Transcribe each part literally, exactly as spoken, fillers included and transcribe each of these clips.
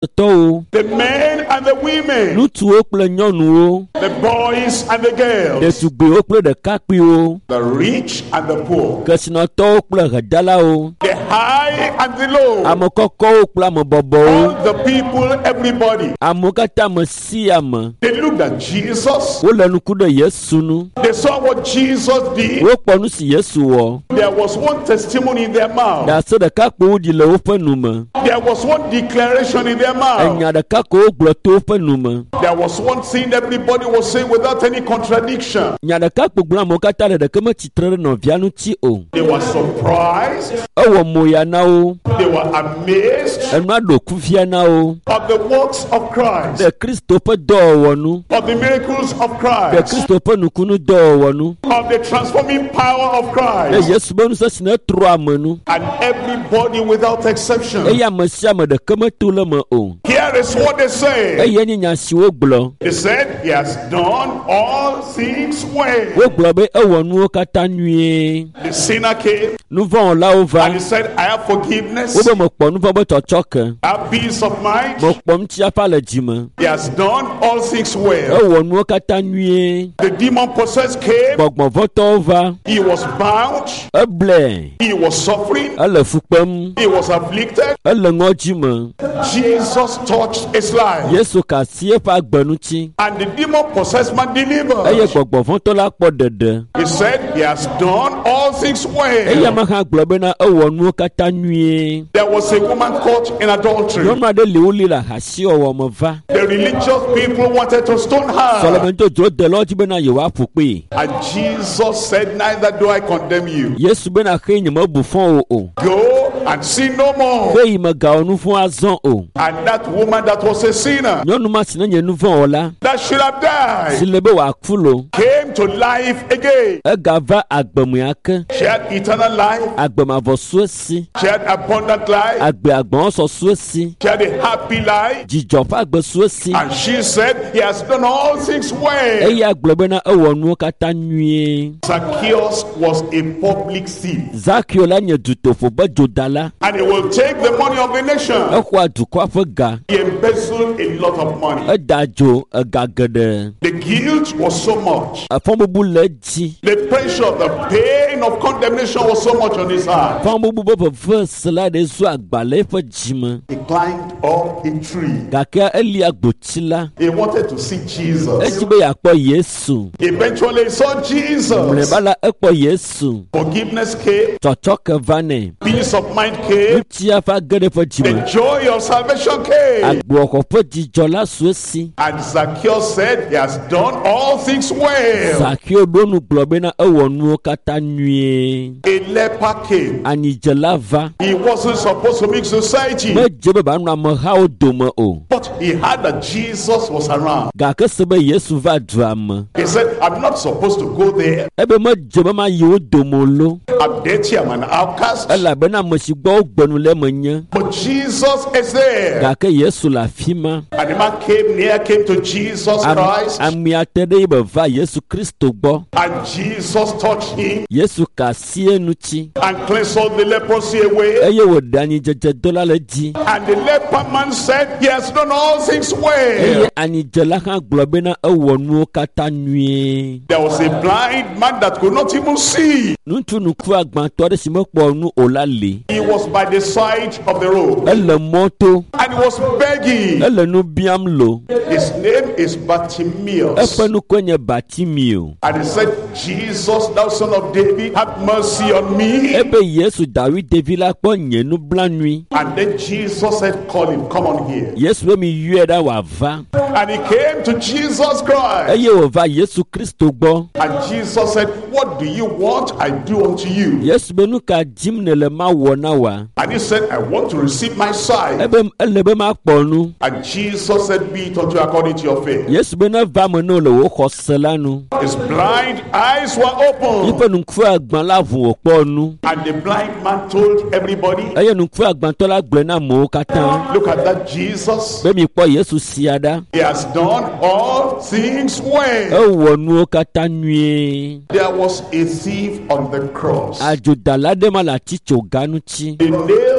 tɔwo, the men and the women, ŋutsuwo kple nyɔnuwo, the boys and the girls, ɖetugbiwo kple ɖekakpuiwo, the rich and the poor, kesinɔtɔwo kple ɣedalawo, the high and the low, ame kɔkɔwo kple ame bɔbɔwo, all the people, everybody. amewo katã ame si ame. They looked at Jesus. Wole ŋku ɖe Yesu nu. They saw what Jesus did. Wokpɔ nu si Yesu wɔ. There was one testimony in their mouth. Ɖase ɖeka ko woɖi le woƒe nu me. There was one declaration in their mouth. Enya ɖeka ko wogblɔ to woƒe nu me. There was one thing everybody was saying without any contradiction. Nya ɖeka ko gblɔ amewo katã le ɖeke metsitre ɖe nɔvia ŋuti o. They were surprised. Ewɔ moya na wo. They were amazed Enua ɖo kufia na wo. of the works of Christ, Ɖe Kristo ƒe dɔwɔwɔ nu. of the miracles of Ɖe Christ, Kristo ƒe nukunu dɔwɔwɔ nu. of the transforming power of Ɖe Christ. Yesu be nusẽ si ne trɔ ame nu. And everybody without exception. Eye ame sia ame ɖeke meto le me o. Here is what they say. Eye nye nya si wogblɔ. They said, He has done all things well. Wogblɔ be ewɔ nuwo katã nyuie. The sinner came Nuvɔwɔlawo va. and he said, I have forgiveness, Wobe mekpɔ nuvɔ be tsɔtsɔke. I have peace of mind. Mekpɔ ŋutiafa le dzime. He has done all things well. Ewɔ nuwo katã nyuie. The demon possessed came. Gbɔgbɔvɔtɔwo va. He was bound. Eblɛ. He was suffering. Ele fu kpem. He was afflicted. Ele ŋɔdzi me. Jesus touched his life. Yesu kasi eƒe agbe ŋuti. And the demon possessed man Eye delivered. gbɔgbɔvɔtɔ la kpɔ ɖeɖe. He said, He has done all things Eye well. ame hã gblɔ bena ewɔ nuwo katã nyuie. There was a woman caught in adultery. Nyɔnu aɖe li woli le ahasiwɔwɔ me va. The religious people wanted to stone her. Sɔlɔmɛdzodzro de le wo dzi bena yewoaƒu kpee. And Jesus said, Neither do I condemn you. Yesu bena xe nyemebu fɔ wo o. Go and sin no more. Xe yi megawɔ nu vɔ̃ azɔ o. And that woman that was a sinner, Nyɔnu ma si ne nye nu vɔ̃ wɔ la. that should have Si died, le be wòaku lo. came to life again. Egava agbemea ke. She had eternal life. Agbemavɔ sue si. She had abundant life. Agbe agbɔsɔ sue si. She had a happy life. Dzidzɔ ƒe agbe sue si. And she said, He has done all things well. Eya gblɔ bena ewɔ nuwo katã nyuie. Zacchaeus was a public thief. Zakeo la nye dutoƒo be dzodala. And he will take the money of the nation. Exɔa dukɔa ƒe ga. He embezzled a lot of money. Eda dzo ega geɖe. The guilt was so much. Fɔbubu le edzi. The pressure, the pain of condemnation was so much on his heart. Fɔbubu be veve se la ɖe zu agba le eƒe dzime. He climbed up a tree. Gake eli agboti la. He wanted to see Jesus. Edzi be yeakpɔ Yesu. Eventually he saw Jesus. Mlɔeba la ekpɔ Yesu. Forgiveness came. Tsɔtsɔke va nɛ. Peace of mind came. Ŋutia va ge ɖe eƒe The dzime. joy of salvation came. Agboxɔ ƒe dzidzɔ la sue si. And Zacchaeus said, He has done all things well. Zakeo ɖo nu gblɔ bena ewɔ nuwo katã nyuie. A leper came. Anidzela va. He wasn't supposed to mix society. Medze be banɔ amehawo dome o. But he heard that Jesus was around. Gake se be Yesu va dua me. He said, I'm not supposed to go there. Ebe medze be ma yi wo dome o lo. I'm dirty, I'm an outcast. Elabena ame si gbɔ wogbenu le me nye. But Jesus is there. Gake Yesu le afi ma. And the man came near, came to Jesus Am- Christ. Amea te ɖe be va Yesu Kristo gbɔ. And Jesus touched him Yesu ka asi eŋuti. and cleansed all the leprosy away. Eye wòɖe anidzedze do la le dzi. And the leper man said, He has done all things well. Eye anidzela hã gblɔ bena ewɔ nuwo katã nyuie. There was a blind man that could not even see. Ŋutsu nuku agbãtɔ ɖe si mekpɔ nu o la li. He was by the side of the road. Ele mɔto. And he was begging. Ele nu biam lo. His name is Bartimaeus. Eƒe nukoe nye Bartimeo. And he said, Jesus, thou son of David, have mercy on me. Ebe Yesu David devi la kpɔ nye nublanui. And then Jesus said, call him, come on here. Yesu be mi yɔe ɖa wòava. And he came to Jesus Christ. Eye wòva Yesu Kristo gbɔ. And Jesus said, what do you want? I do unto you. Yesu be nu ka dim nele ma wɔ na wa. And he said, I want to receive my sight. Ebe ele be ma kpɔ nu. And Jesus said, be it unto you according to your faith. Yesu be ne va me ne le wo xɔse la nu. His blind eyes were open. Yiƒe nuku agbã la ʋu wòkpɔ nu. And the blind man told everybody, Eye nuku agbãtɔ la gblɔe na amewo katã. look at that Jesus. Be mi kpɔ Yesu sia ɖa. He has done all things well. Ewɔ nuwo katã nyuie. There was a thief on the cross. Adzodala ɖe ma le atitsoga ŋuti. They nailed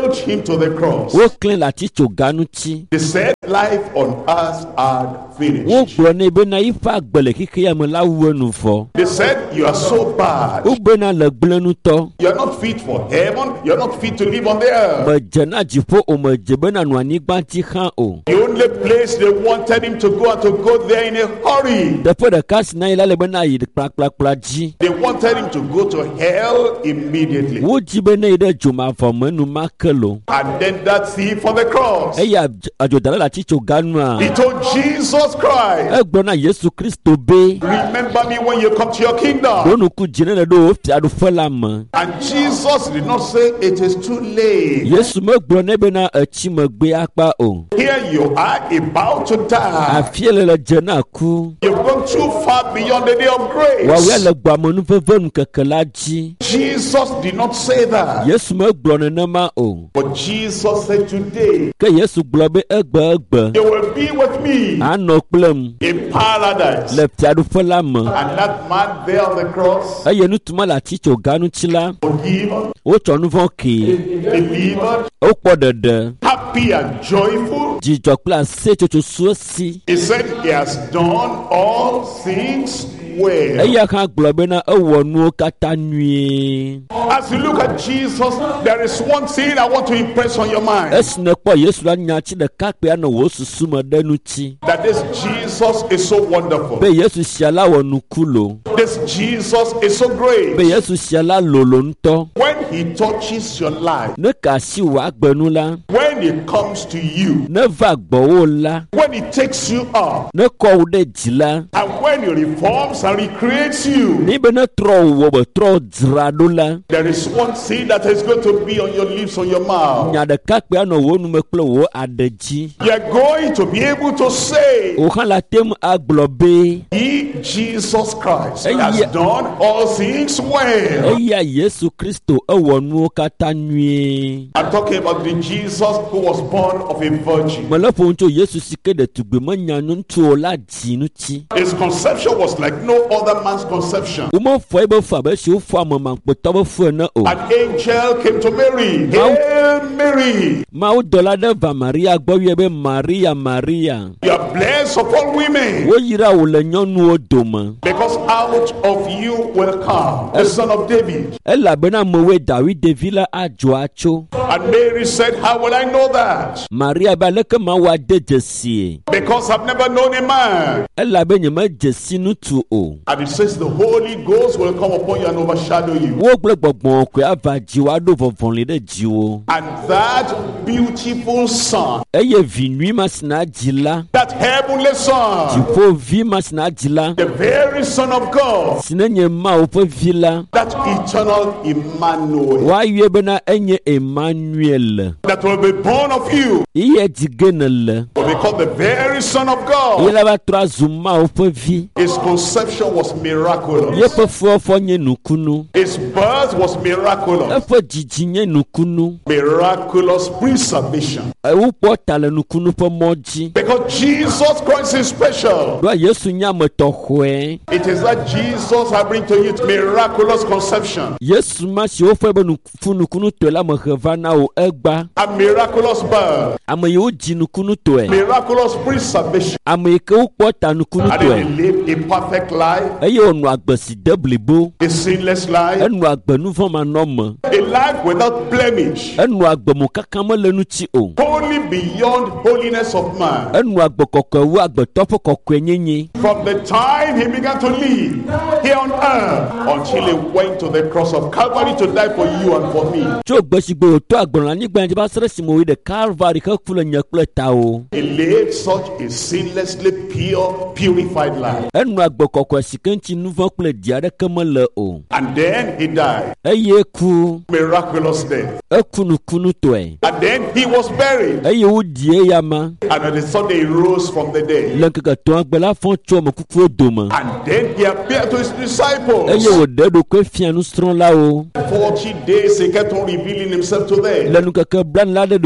nailed him to the cross. Wo clean la ti tso ganu ti. They said life on earth had finished. Wo gblɔ ne be na ifa gbele kike ya me la wu enu fɔ. They said you are so bad. Wo be na le gblenu tɔ. You are not fit for heaven. You are not fit to live on the earth. Me dze na dziƒo o me dze be na nu anyigba ti hã o. The only place they wanted him to go and to go there in a hurry. Teƒe ɖeka si na yi la le be na yi kplakplakpla dzi. They wanted him to go to hell immediately. Wo dzi be ne yi ɖe dzomavɔ me nu ma ke lo. And then that thief on the cross. Eya adzodala la ti tso ganua. He told Jesus Christ, Egblɔ na Yesu Kristo be. remember me when you come to your kingdom. Wo nuku dzi ne le ɖo wo fiaɖuƒe la me. And Jesus did not say it is too late. Yesu megblɔ ne be na etsi megbe akpa o. Here you are about to die. Afie le le dze na ku. You've gone too far beyond the day of Wawoe grace. le gbamenu veve nu keke la dzi. Jesus did not say that. Yesu megblɔ nenema o. But Jesus said today, Ke Yesu gblɔ be egbe egbe. you will be with me Anɔ kplem in paradise. le fiaɖuƒe la me. And that man there on the cross, Eye nutuma le ati tso ganu tsi la. forgiven, Wotsɔ nu vɔ kee. delivered, Wokpɔ ɖeɖe. happy and joyful. Dzidzɔ kple asetsotso sue si. He said he has done all things well. Eya hã gblɔ be na ewɔ nuwo katã nyuie. As you look at Jesus, there is one thing I want to impress on your mind. Esi nekpɔ Yesu la nya tsi ɖeka kpea nɔ wò susu me ɖe ŋuti. That this Jesus is so wonderful. Be Yesu sia la wɔ nuku lo. This Jesus is so great. Be Yesu sia la lolo ŋutɔ. When he touches your life, Ne ka asi wò agbenu la. when he comes to you, Ne va gbɔwò la. when he takes you up, Ne kɔ wò ɖe dzi la. and when he reforms and recreates you, Ni be ne trɔ wò be trɔ dzra ɖo la. there is one thing that is going to be on your lips, on your mouth. Nya ɖeka kpea nɔ wò nume kple wò aɖe dzi. You are going to be able to say, Wò hã la tem agblɔ be. he, Jesus Christ, Hey, has yeah. done all things well. Eya Yesu Kristo ewɔ nuwo katã nyuie. I'm talking about the Jesus who was born of a virgin. Mele ƒo ŋutso Yesu si ke ɖetugbe menya ŋutsu o la dzi ŋuti. His conception was like no other man's conception. Womefɔe be fu abe si wofɔ amemankpɔtɔ be fu ene o. An angel came to Mary. Hail Mary, Mawu dɔla ɖe va Maria gbɔ yie be Maria Maria. you are blessed of all women, Woyra wò le nyɔnuwo dome. because out of you will come the son of David. Elabena amewoe David ɖevi la adzo atso. And Mary said, how will I know that? Maria be aleke mawu ade dzesie. Because I've never known a man. Elabe nyemedze si ŋutsu o. And it says the Holy Ghost will come upon you and overshadow you. Wo kple gbɔgbɔ koe ava dziwo aɖo vɔvɔli ɖe dziwo. And that beautiful son, Eye vi nyui ma si na dzi la. that heavenly son, Dziƒo vi ma si na dzi la. the very son of God, Si ne nye Mawu ƒe vi la. that eternal Emmanuel, Woayɔe bena enye Emmanuel. that will be born of you, Iye dzi ge ne le. will be called the very son of Iye God. la va trɔ azu Mawu ƒe vi. His conception was miraculous. Yeƒe fɔfɔ nye nukunu. His birth was miraculous. Eƒe dzidzi nye nukunu. Miraculous preservation. Wokpɔ ta le nukunu ƒe mɔ dzi. Because Jesus Christ is special. Ɖoa Yesu nye ame tɔxɔe. It is that Jesus I bring to you miraculous conception. Yesu ma si wofɔe be nufu nukunu tɔe la me he va na wo egba. A miraculous birth. Ame yiwo dzi nukunu tɔe. Miraculous preservation. Ame yi ke wokpɔ ta nukunu And then tɔe. he lived a perfect life. Eye wònɔ agbe si de blibo. A sinless life. Enɔ agbe nuvɔmanɔme. A life without blemish. Enɔ agbe mo kaka mele ŋuti o. Holy beyond holiness of man. Enɔ agbe kɔkɔe wu agbetɔ ƒe kɔkɔe nyenye. From the time he began to live here on earth until he went to the cross of Calvary to die for you and for me. Tso gbe si gbe wòtɔ agblɔ le anyigba dzi va se ɖe esime wòyi ɖe Calvary he ku le nye kple tawò. He lived such a sinlessly pure, purified life. Enɔ agbe kɔkɔe si ke ŋuti nu vɔ̃ kple dzi aɖeke mele o. And then he died. Eye ku. Miraculous death. Eku nukunu tɔe. And then he was buried. Eye wodie eya ma. And on the Sunday he rose from the dead. Le ŋkeke etɔ̃a gbe la fɔ tso ame kukuwo dome. And then he appeared to his disciples. Eye wòɖe eɖokui fia nusrɔ̃lawo. Forty days he kept on revealing himself to them. Le nukeke blani la ɖe ɖokui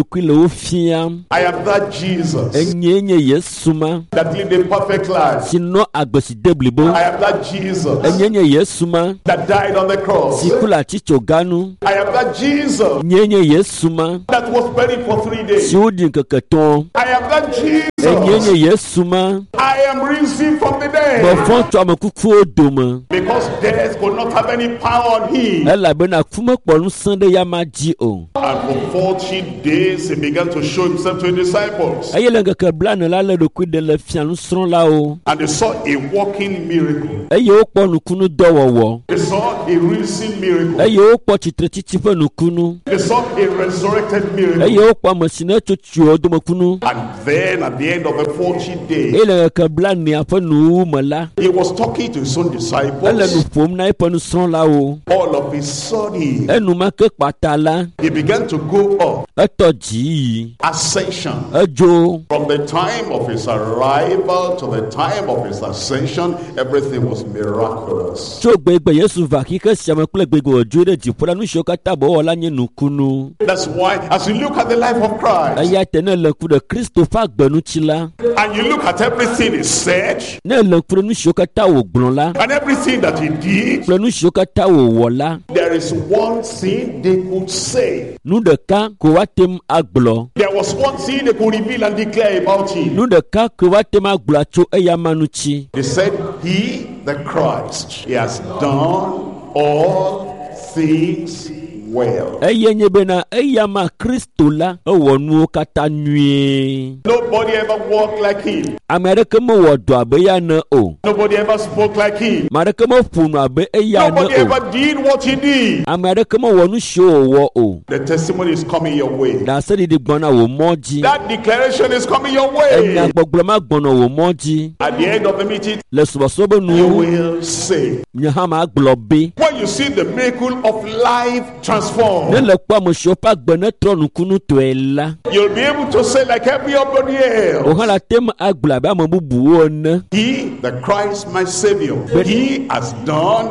ɖokui le wo fiam. I am that Jesus Enye nye Yesu ma that lived a perfect life. si nɔ agbe si de blibo. I am that Jesus Enye nye Yesu ma that died on the cross. si ku le atitsoga nu. I am that Jesus Nye nye Yesu ma that was buried for three days. si wo di nkeke tɔn. I am that Enye nye Jesus. Yesu ma I am risen from the dead. bɔfɔ tso ame kukuwo dome. Because death could not have any power on him. Elabena ku mekpɔ ŋusẽ ɖe ya ma dzi o. And for forty days he began to show himself to his disciples. Eye le nkeke blane la le ɖokui ɖe le fia nusrɔ̃lawo. And they saw a walking miracle. Eye wokpɔ nukunu dɔwɔwɔ. They saw a risen miracle. Eye wokpɔ tsitretsitsi ƒe nukunu. They saw a resurrected Eye miracle. wokpɔ ame si ne tso tsiowo domekunu. And then at the end of the forty days, Eye le nkeke blanea ƒe nuwu me la, he was talking to his own ele nu disciples. ƒom na eƒe nusrɔ̃lawo. All of a sudden, Enumake kpata la, he began to go up. etɔ dzi yi. Ascension. Edzo. From the time of his arrival to the time of his ascension, everything was miraculous. Tso gbegbe Yesu va xixi sia me kple gbegbe wòdzo ɖe dziƒo la, nu siwo katã be wɔwɔ la nye nukunu. That's why, as you look at the life of Christ, Eya te ne le ŋku ɖe Kristo ƒe agbenutsi la, and you look at everything he said, ne le ŋku ɖe nu siwo katã wògblɔ la, and everything that he did, kple nu siwo katã wòwɔ la, there is one thing they could say. nu ɖeka ko woatem agblɔ. There was one thing they could reveal and declare about him. Nu ɖeka ko woatem agblɔ tso eya ma ŋuti. They said, He, the Christ, he has done all things well. Eye nye bena eya ma Kristo la ewɔ nuwo katã nyuie. Nobody ever walked like him. Ame aɖeke mewɔ dɔ abe eya ne o. Nobody ever spoke like him. Ame aɖeke meƒo nu abe eya ne Nobody o. ever did what he did. Ame aɖeke mewɔ nu siwo wòwɔ o. The testimony is coming your way. Ɖaseɖiɖi gbɔna wò mɔ dzi. That declaration is coming your way. Enyagbɔgblɔ ma gbɔna wò mɔ dzi. At the end of the meeting, Le subɔsubɔ be you nu, will say, nye hã ma gblɔ be. when you see the miracle of life Ne transformed, le kpɔ ame siwo ƒe agbe ne trɔ nukunu tɔe la, you'll be able to say like everybody wò else, hã la tem agblɔ abe ame bubuwo ene. He, the Christ, my Savior, He has done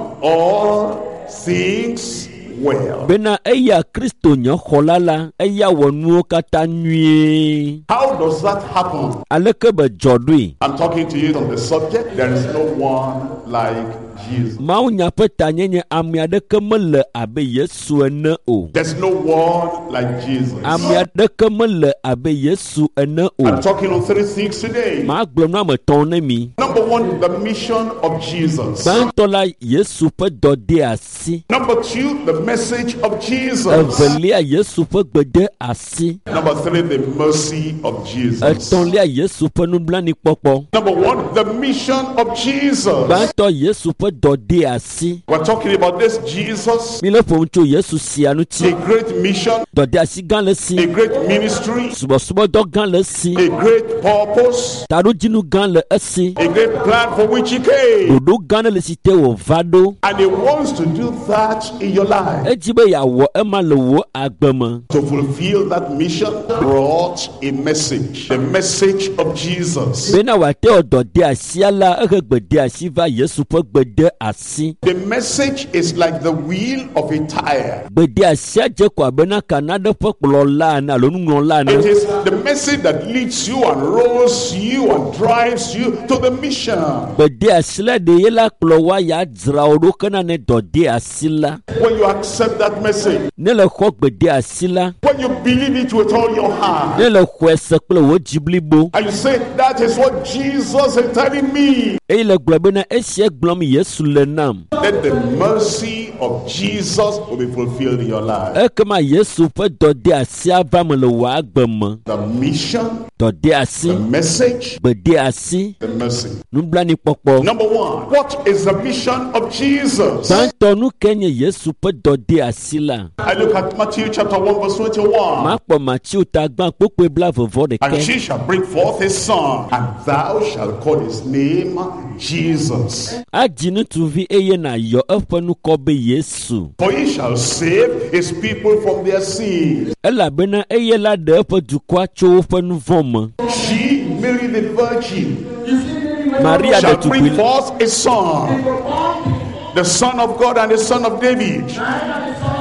all things well. Bena eya Kristo nye xɔla la, eya wɔ nuwo katã nyuie. How does that happen? Aleke be dzɔ ɖoe? I'm talking to you on the subject. There is no one like Jesus. Mawu nya ƒe tanye nye ame aɖeke mele abe Yesu ene o. There's no one like Jesus. Ame aɖeke mele abe Yesu ene I'm o. talking on three things today. Ma gblɔ nu ame etɔ̃ ne mi. Number one, the mission of Jesus. Gbãtɔ la Yesu ƒe dɔ de asi. Number two, the message of Jesus. Evelia Yesu ƒe gbe de asi. Number three, the mercy of Jesus. Etɔ̃lia Yesu ƒe nublanuikpɔkpɔ. Number one, the mission of Jesus. Gbãtɔ Yesu ƒe dɔ de asi. We're talking about this Jesus, Mi le ƒom tso Yesu sia a ŋuti. great mission, Dɔ de asi gã le si. a great ministry, Subɔsubɔdɔ gã le si. a great purpose, Taɖodzinu gã le esi. a great plan for which he came. Ɖoɖo gã ne le si te wòva ɖo. And he wants to do that in your life. Edzi be yeawɔ ema le wò agbe me. To fulfill that mission brought a message, the message of Jesus. Bena wòate wɔ dɔ de asia la, ehe gbe de asi va Yesu ƒe gbe de asi. The message is like the wheel of a tire. Gbe de asia dze ko abena kana ɖe ƒe kplɔla ene alo nuŋlɔla It ene. is the message that leads you and rolls you and drives you to the mission. Gbe de asi la ɖe ye la kplɔ wa ya dzra wo ɖo kena ne dɔ de asi la. When you accept that message, Ne le xɔ gbe de asi la, when you believe it with all your heart, ne le xɔe se kple wò dzi blibo. and you say, that is what Jesus is telling me, Eye le gblɔ bena esia gblɔm Yesu le nam. then the mercy of Jesus will be fulfilled in your life. Ekema Yesu ƒe dɔ de asi ava me le wò agbe me. The mission, Dɔ de asi, the message, gbe de asi, the mercy. nublanuikpɔkpɔ. Number one, what is the mission of Jesus? Gbãtɔ nu ke nye Yesu ƒe dɔ de asi la. I look at Matthew chapter one verse twenty-one. Makpɔ Matthew ta gbã kpokpe bla vevɔ And ɖeke. she shall bring forth a son, and thou shalt call his name Jesus. Adzi ŋutsuvi eye nàyɔ eƒe nukɔ be Yesu. For he shall save his people from their sins. Elabena eye la ɖe eƒe dukɔa tso woƒe nu vɔ̃ me. She, Mary the Virgin, Maria shall bring ɖetugbui forth a son, the Son of God and the Son of David.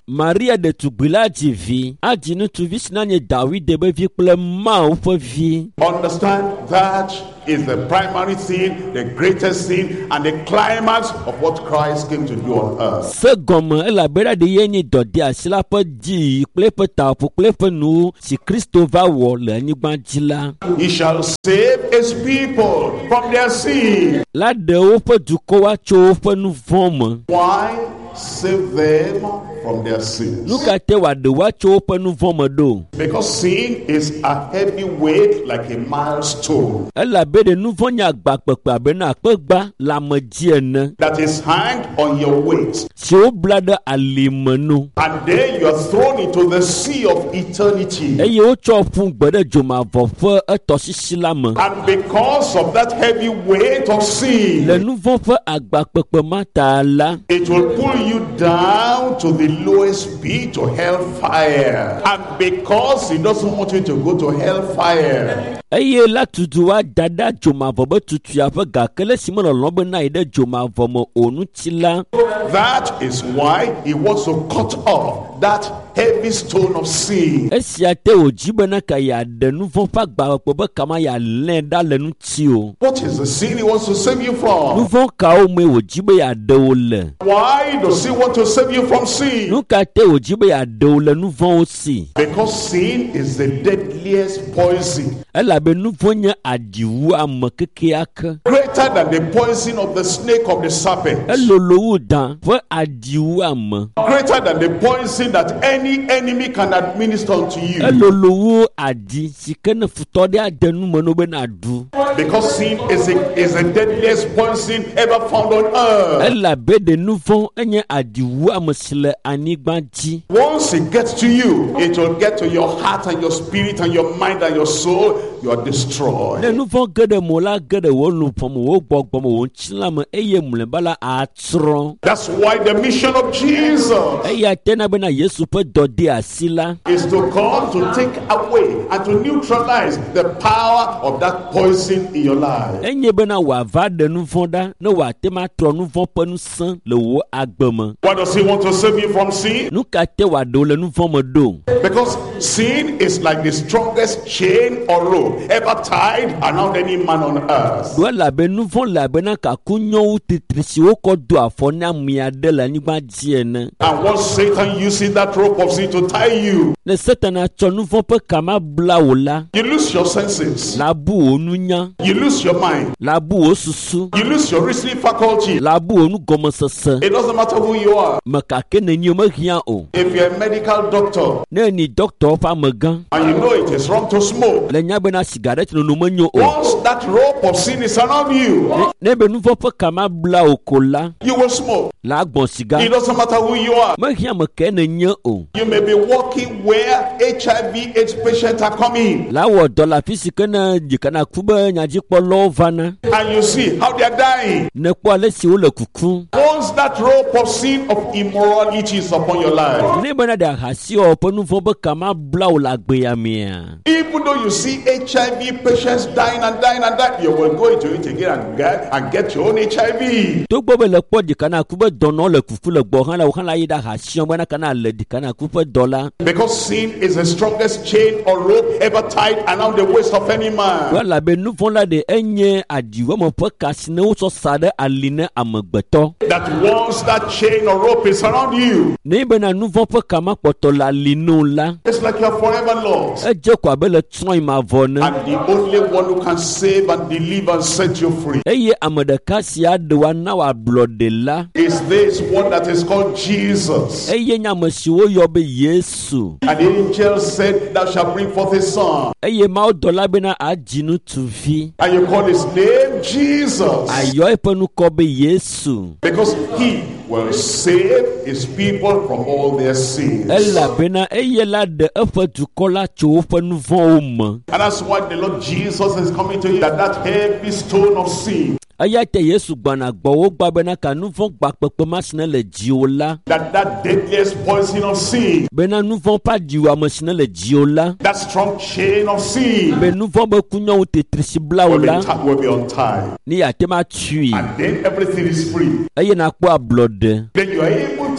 Maria de tugbila dzivi adi ŋutsuvi si nye Dawide be vi kple Mawu ƒe vi. Understand that is the primary thing, the greatest thing, and the climax of what Christ came to do on earth. Se gɔme elabena de ye nye dɔde asi la ƒe dzi kple eƒe taƒo kple eƒe nu si Kristo va wɔ le anyigba dzi la. He shall save his people from their sin. La ɖe woƒe dukɔwo tso woƒe nu vɔ̃ me. Why save them from their sins? Nu ka te wòaɖe woa tso woƒe nu vɔ̃ me ɖo? Because sin is a heavy weight like a milestone Elabena nu vɔ̃ nye agbakpekpe abena akpegba le ame dzi ene. that is hanged on your waist. Si wobla ɖe alime nu. And then you are thrown into the sea of eternity. Eye wotsɔ ƒu gbe ɖe dzomavɔ ƒe etɔsisi la me. And because of that heavy weight of sin, Le nu vɔ̃ ƒe agbakpekpe ma ta la, it will pull you down to the lowest pit, to hellfire. And because he doesn't want you to go to hellfire, eye la tutu wa da ɖe dzomavɔ be tutua ƒe gake si melɔlɔ be na yi ɖe dzomavɔ me o ŋuti la. that is why he wants to cut off that heavy stone of sin. Esia te wòdzi bena ka yeaɖe nu vɔ̃ ƒe agbakpekpe be kama yealẽ ɖa le ŋuti o. What is the sin he wants to save you Nu from? vɔ̃ kawo me wòdzi be yeaɖe wo le? Why does he want to save you from sin? Nu ka te wòdzi be yeaɖe wo le nu vɔ̃wo si? Because sin is the deadliest poison, Elabe nu vɔ̃ nye aɖiwu ame kekeake. greater than the poison of the snake of the serpent, Elolo wu dan ƒe aɖiwu ame. greater than the poison that any enemy can administer unto you. Elolo wu aɖi si ke ne futɔ ɖe ade nu me no be naɖu. Because sin is a, is the deadliest poison ever found on earth. Elabe de nu vɔ̃ enye aɖiwu ame si le anyigba dzi. Once it gets to you, it will get to your heart and your spirit and your mind and your soul. You are destroyed. Ne nu vɔ̃ ge ɖe mo la ge ɖe wò luƒɔ me, wò gbɔgbɔ me, wò ŋutilã me eye mlɔeba la atrɔ. That's why the mission of Jesus Eya tena bena Yesu ƒe dɔde asi la is to come to take away and to neutralize the power of that poison in your life. enye bena wòava ɖe nu vɔ̃ ɖa ne wòate ma trɔ nu vɔ̃ ƒe ŋusẽ le wò agbe me. Why does he want to save you from sin? Nu ka te wòaɖe wo le nu vɔ̃ me ɖo? Because sin is like the strongest chain or rope ever tied around any man on earth. Do elabe nu vɔ̃ le abena kaku nyɔwu titri si wokɔ do afɔ ne ame aɖe le anyigba dzi ene. And once Satan uses that rope of sin to tie you, Ne Satana tsɔ nu vɔ̃ ƒe kama bla wò la, you lose your senses, la bu wò nunya, you lose your mind, la bu wò susu, you lose your reasoning faculty. la bu wò nugɔmesese. It doesn't matter who you are. Me kake nenyi o mehiã o. If you're a medical doctor Ne ni dɔkitɔwo ƒe amegã and you know it is wrong to smoke, le nya bena sigaret nono menyo o. once that rope of sin is around you, Ne be nu vɔ̃ ƒe kama bla wò ko la, you will smoke. la gbɔn siga. It doesn't matter who you are. Mehiã me ke nenye o. You may be walking where H I V AIDS patients are coming, La wɔ dɔ le afi si ke ne dzikana ku be nyadzikpɔlawo vana. and you see how they are dying. Ne kpɔ ale si wole kuku. Once that rope of sin of immorality is upon your life, Ne bena ɖe ahasiwɔ ƒe nu vɔ̃ be kama bla wò le agbea mea. even though you see H I V patients dying and dying and dying, you will go into it again and get, and get your own H I V. Togbɔ be le kpɔ dzikana ku be dɔnɔ le kuku le gbɔ hã la wò hã la yi ɖe ahasiwɔ bena kana le dzikana ku ƒe dɔ la. Because sin is the strongest chain or rope ever tied around the waist of any man. Elabe nu vɔ̃ la ɖe enye aɖiwɔme ƒe ka si ne wotsɔ sa ɖe ali ne amegbetɔ. That once that chain or rope is around you, Ne bena nu vɔ̃ ƒe kama kpɔtɔ le ali no la, it's like you're forever lost. edze ko abe le trɔ̃e ma vɔ ne. And the only one who can save and deliver and set you free Eye ame ɖeka si aɖe wa na wòablɔ ɖe la, is this one that is called Jesus. eye nye ame si woyɔ be Yesu. And the angel said, thou shalt bring forth a son, Eye mawudɔla bena adzi ŋutsuvi. and you call his name Jesus, Ayɔ eƒe nukɔ be Yesu. because he will save his people from all their sins. Elabena eye la ɖe eƒe dukɔ la tso woƒe nu vɔ̃wo me. And that's why the Lord Jesus is coming to you, that that heavy stone of sin, Eya te Yesu gbɔna gbɔwo gba bena ka nu vɔ̃ gbakpekpe ma si ne le dziwò la. that that deadliest poison of sin, Bena nu vɔ̃ ƒe aɖiwu ame si ne le dziwò la. that strong chain of sin Be nu vɔ̃ be kunyɔwu tetri si bla will wò be, la. ti- will be untied. Ne yeate ma tui. And then everything is free. Eye nakpɔ ablɔɖe. Then you are able to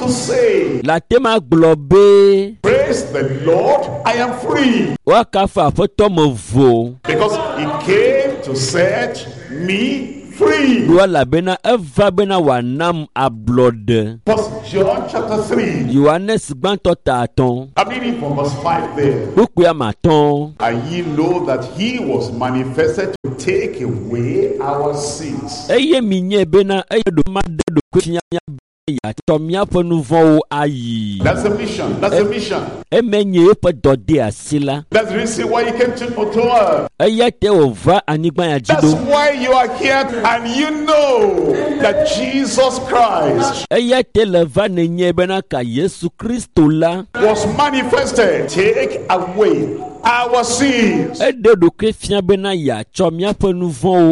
to say, La tema globe. praise the Lord, I am free. Wakafa foto me vo. Because he came to set me free. Wala bena eva bena wanam ablode. First John chapter three. Yohanes gbanto taton. I'm reading from verse five there. Ukuya maton. And ye know that he was manifested to take away our sins. Eye minye bena eye do made do kunya ya tomia po nouveau ayi. That's the mission. That's the mission. E menye po dode asila. That's the reason why you came to, to earth. Eye te ova anigba ya That's jido. why you are here and you know that Jesus Christ Eye te leva nenye bena ka Yesu Kristo la. was manifested. Take away our sins. E de do ke fia bena ya tomia po nouveau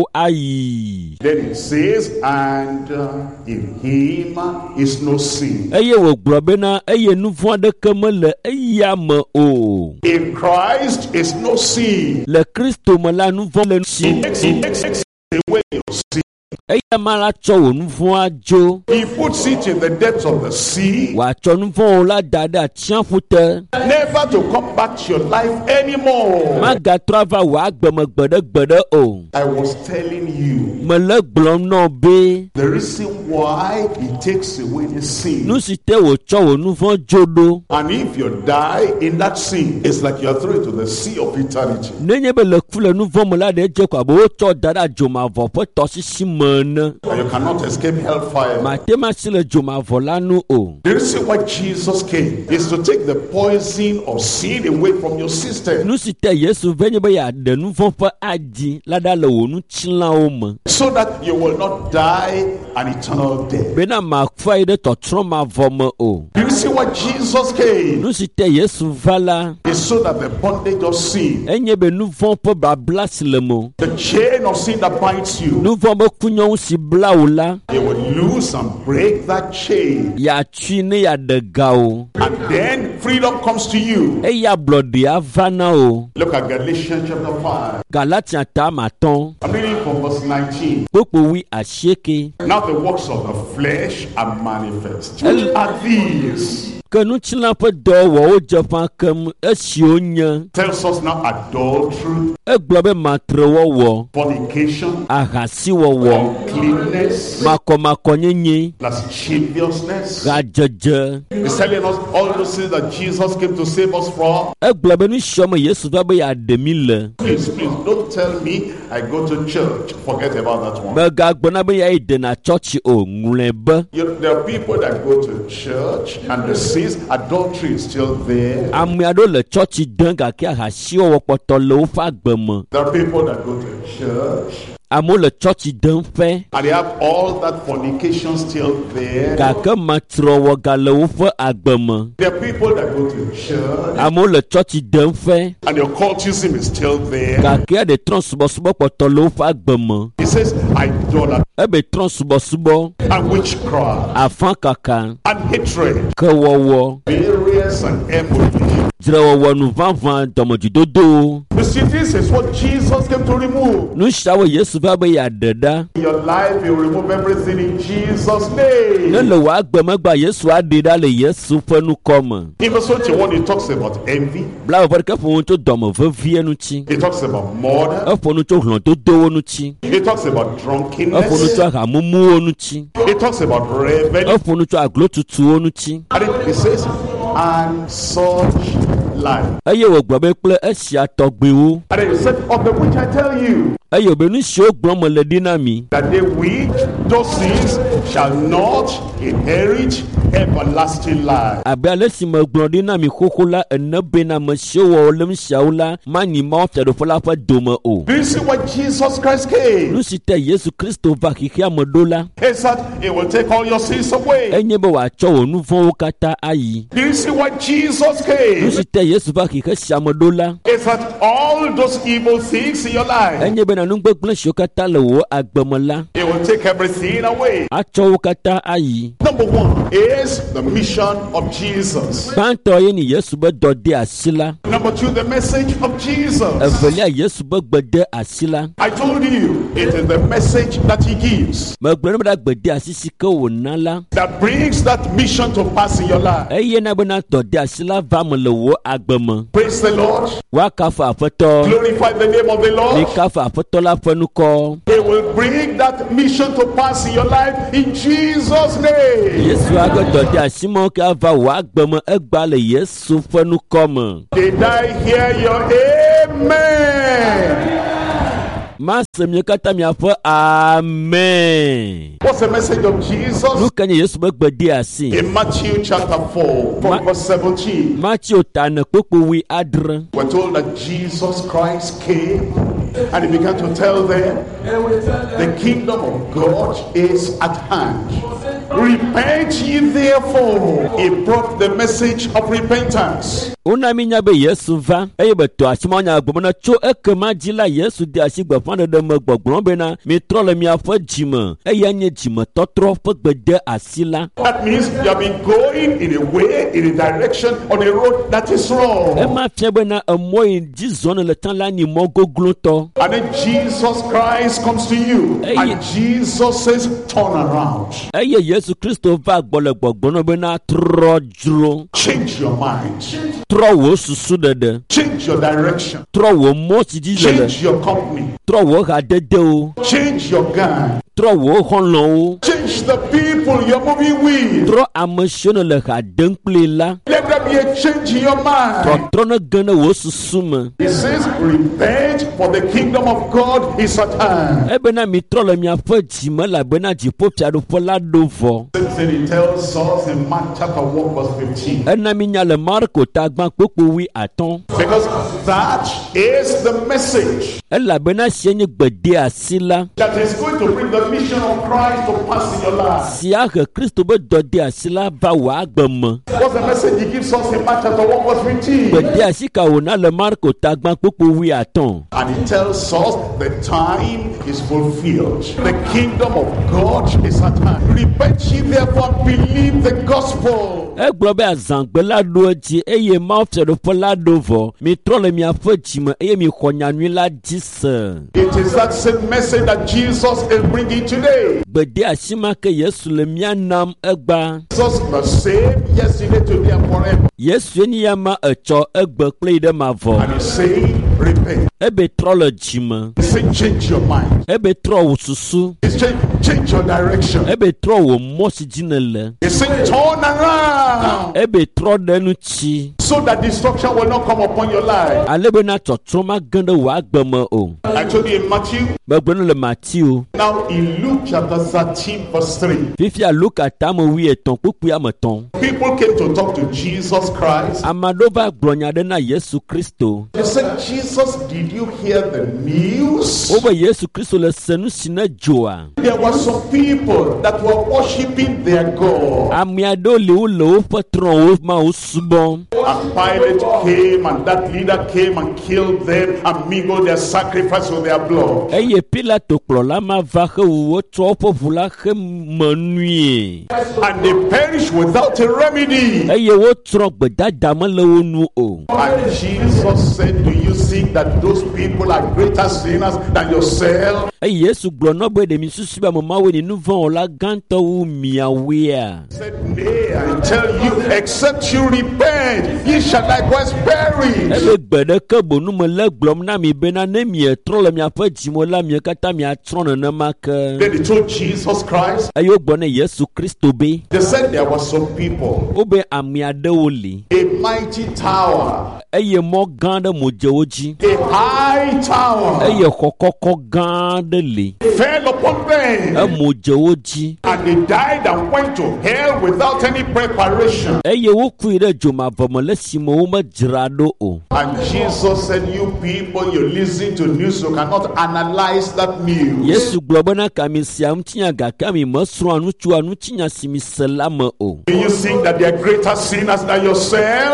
ayi. Then it says, and uh, in him is no sin. Eye wo glo bena eye nouveau de kemele eye me o. In Christ is no sin. Le Kristo me la nouveau le si. He takes, he takes away your sin. Eye mala cho wo nouveau ajo. He puts it in the depths of the sea, Wa cho nouveau la dada tian fute. never to come back to your life anymore. Maga trava wa gbeme gbede gbede o. I was telling you Me le gblɔm no be. the reason why he takes away the sin. Nu si te wo tsɔ wo nu vɔ dzo ɖo. And if you die in that sin, it's like you're thrown into the sea of eternity. Nenye be le ku le nu vɔ me la ɖe dze ko abe wotsɔ da ɖe dzomavɔ ƒe tɔsisi me ene. And you cannot escape hellfire. Mate ma si le dzomavɔ la nu o. The reason why Jesus came is to take the poison of sin away from your system, Nu si te Yesu ve nye be yeaɖe nu vɔ ƒe adi la ɖa le wo nutsilawo me. so that you will not die an eternal death. Bena makfa yi ɖe tɔtrɔ mavɔ me o. The reason why Jesus came Nu si te Yesu va la. is so that the bondage of sin, Enye be nu vɔ ƒe babla si le me. the chain of sin that binds you, Nu vɔ be kunyɔnu si bla wo la. you will loose and break that chain. Yatui ne yaɖe ga o. And then freedom comes to you. Eya blɔɖi ava na o. Look at Galatians chapter five. Galatia ta matɔn. I'm reading from verse nineteen. Kpokpo wi asieke. Now the works of the flesh are manifest. Which are these? Ke nutsila ƒe dɔwɔwɔ dze ƒã kem esiwo nye. Tells us now adultery, Egblɔ be matrewɔwɔ, fornication, ahasiwɔwɔ, uncleanness, makɔmakɔnyenye, lasciviousness. gadzedze. He's telling us all those things that Jesus came to save us from. Egblɔ be nu siwo me Yesu va be yeaɖe mi le. Please, please, don't tell me I go to church. Forget about that one. Megagblɔna be yeayi dena tsɔtsi o, ŋlɔe be. You, there are people that go to church and the sins, adultery is still there. Ame aɖewo le tsɔtsi dem gake ahasiwɔwɔ kpɔtɔ le woƒe agbe me. There are people that go to church Amewo le tsɔtsi dem ƒe. and they have all that fornication still there. Gake matrɔwɔ gale woƒe agbe me. There are people that go to church Amewo le tsɔtsi dem ƒe. and the occultism is still there. Gake eɖe trɔ subɔsubɔ kpɔtɔ le woƒe agbe me. He says idolatry Ebe trɔ subɔsubɔ, and witchcraft afã kaka, and hatred, kewɔwɔ, variance and emulation. dzrewɔwɔ, nuʋaʋã, dɔmedzoedodo. You see, this is what Jesus came to remove. Nu siawo Yesu va be yeaɖe ɖa. In your life, you remove everything in Jesus' Ne name. le wò agbe megba Yesu aɖe ɖa le Yesu ƒe nukɔ me. In verse twenty-one, he talks about envy. Bla ƒe ɖeke ƒo nu tso dɔmevevie ŋuti. He talks about murder. Eƒo nu tso hlɔ̃dodowo ŋuti. He talks about Eƒo nu drunkenness. tso ahamumuwo ŋuti. He talks about revelry. Eƒo nu tso aglotutuwo ŋuti. And it says, and such like. Eye wògblɔ be kple esia tɔgbiwo. And then he said, of the which I tell you, Eye wòbe nu siwo gblɔm mele ɖi na mi. that they which those sins shall not inherit everlasting life. Abe ale si megblɔ ɖi na mi xoxo la ene bena ame siwo wɔ le nu siawo la manyi Mawu fiaɖoƒe la ƒe dome o. Do you see why Jesus Christ came? Nu si te Yesu Kristo va xixia me ɖo la, He said, it will take all your sins away. enye be wòatsɔ wò nu vɔ̃wo katã ayi. Do you see why Jesus Nu came? si te Yesu va xixe sia me ɖo la, He said, all those evil things in your life, enye bena nu gbegblẽ siwo katã le wò agbe me la, it will take everything away. atsɔ wo katã ayi. Number one is the mission of Jesus. Gbãtɔ ye ni Yesu be dɔ de asi la. Number but you the message of Jesus. Evelia Yesu be gbede asila. I told you, it is the message that he gives Me gbede me gbede asisi ke wonala. that brings that mission to pass in your life. Eye na be na to de asila va me le wo agbeme. Praise the Lord. Wa ka fa afoto. Glorify the name of the Ni Lord. ka fa afoto la fenu ko. He will bring that mission to pass in your life in Jesus' name. Yesu aga to de asimo ke va wa agbeme egba le Yesu fenu ko me. Did I hear your amen? Master mi kata mi afo amen. What's the message of Jesus? Luka ni Yesu be gbede asi. In Matthew chapter four, from verse seventeen, Matthew tane popo wi adre. we're told that Jesus Christ came and he began to tell them, the kingdom of God is at hand. Repent ye therefore. He brought the message of repentance. Una minya be Yesu va. Eye be to asimo nya gbogbo na cho ekema jila Yesu di asigba fande de me gbogbo be na mi tro le mi afo jime. Eye nye jime totro fo gbede asila. That means you have been going in a way, in a direction, on a road that is wrong. E ma fie be na emo in jizone le tan la ni mo goglo to. And then Jesus Christ comes to you. Hey. And Jesus says, turn around. Eye Yesu Kristo va gbole gbogbo no be na tro jro. Change your mind. Tro wo susu dede. Change your direction. Tro wo mo si jile. Change your company. Tro wo ha dede o. Change your gang. Tro wo honlon o. Change the people you're moving with. Tro ameshone le ha denkple la. Let there be a change in your Tro mind. tro na gane wo susu me. He says, repent, for the kingdom of God is at hand. Ebe na mi tro le mi afo jime la be na jipo piado fo la do vo. Then he tells us in Mark chapter one verse fifteen. Ena mi nya le Marko ta gban popo wi aton. Because that is the message Ela be na sie nye gbede asila. that is going to bring the mission of Christ to pass in your life. Sia he Kristo be do de asila va wa agbeme. What's the message he gives us in Mark chapter one verse fifteen? Gbede asika wona le Marko ta gban popo wi aton. And he tells us the time is fulfilled. The kingdom of God is at hand. Repent ye therefore and believe the gospel. Egblɔ be azãgbe la ɖo edzi eye mawufiaɖoƒe la ɖo vɔ. Mi trɔ le miaƒe dzime eye mi xɔ nyanyui la dzi se. It is that same message that Jesus is bringing today. Gbede asima ke Yesu le mia nam egba. Jesus the same yesterday, today, and forever. Yesu ni ya ma etsɔ egbe kple yi ɖe ma vɔ. And he's saying, repent. Ebe trɔ le dzime. He's saying, change your mind. Ebe trɔ wò susu. He's saying, change your direction. Ebe trɔ wò mɔ si dzi ne le. He's saying, turn around. Ebe trɔ ɖe nu tsi. So that destruction will not come upon your life. Ale be na tsɔtsrɔ̃ ma gã ɖe wò agbe me o. I told you in Matthew. Megblɔ no le Matthew. Now in Luke chapter thirteen verse three. Fifia Luka tame wi etɔ̃ kpukpui ame tɔ̃. People came to talk to Jesus Christ. Ame aɖewo va gblɔ nya ɖe na Yesu Kristo. They said, Jesus, did you hear the news? Wobe Yesu Kristo le se nu si ne dzoa. There were some people that were worshiping their God. Ame aɖewo li wo le woƒe trɔ̃wo ma wo subɔm. And Pilate came and that leader came and killed them and mingled their sacrifice with their blood. Eye Pilato kplɔla ma va he wotsɔ woƒe ʋu la he me nui. And they perished without a remedy. Eye wotrɔ gbedada me le wo nu o. And Jesus said, do you think that those people are greater sinners than yourself? Eye Yesu gblɔ nɔ be ɖe mi susu be amemawoe ni nu vɔ̃ wɔla gãtɔ wu miawoea. He said, nay, I tell you, except you repent, ye shall likewise perish. Ebe gbe ɖeke bonu me le gblɔm na mi bena ne mietrɔ le miaƒe dzimo la mie katã miatrɔ nenema ke. Then they told Jesus Christ, Eye wogblɔ ne Yesu Kristo be. they said there were some people, Wobe ame aɖewo li. a mighty tower, Eye mɔ gã ɖe mo dze wo dzi. a high tower, Eye xɔ kɔkɔ gã ɖe li. fell upon them, Emo dze wo dzi. and they died and went to hell without any preparation. Eye wokui ɖe dzomavɔ me le esime womedzra ɖo o. And Jesus said, you people, you listen to news, you cannot analyze that news. Yesu gblɔ bena kami sia ŋutinya gake mi mesrɔ̃a nu tso nutsinya si mi se la me o. Do you think that they are greater sinners than yourself?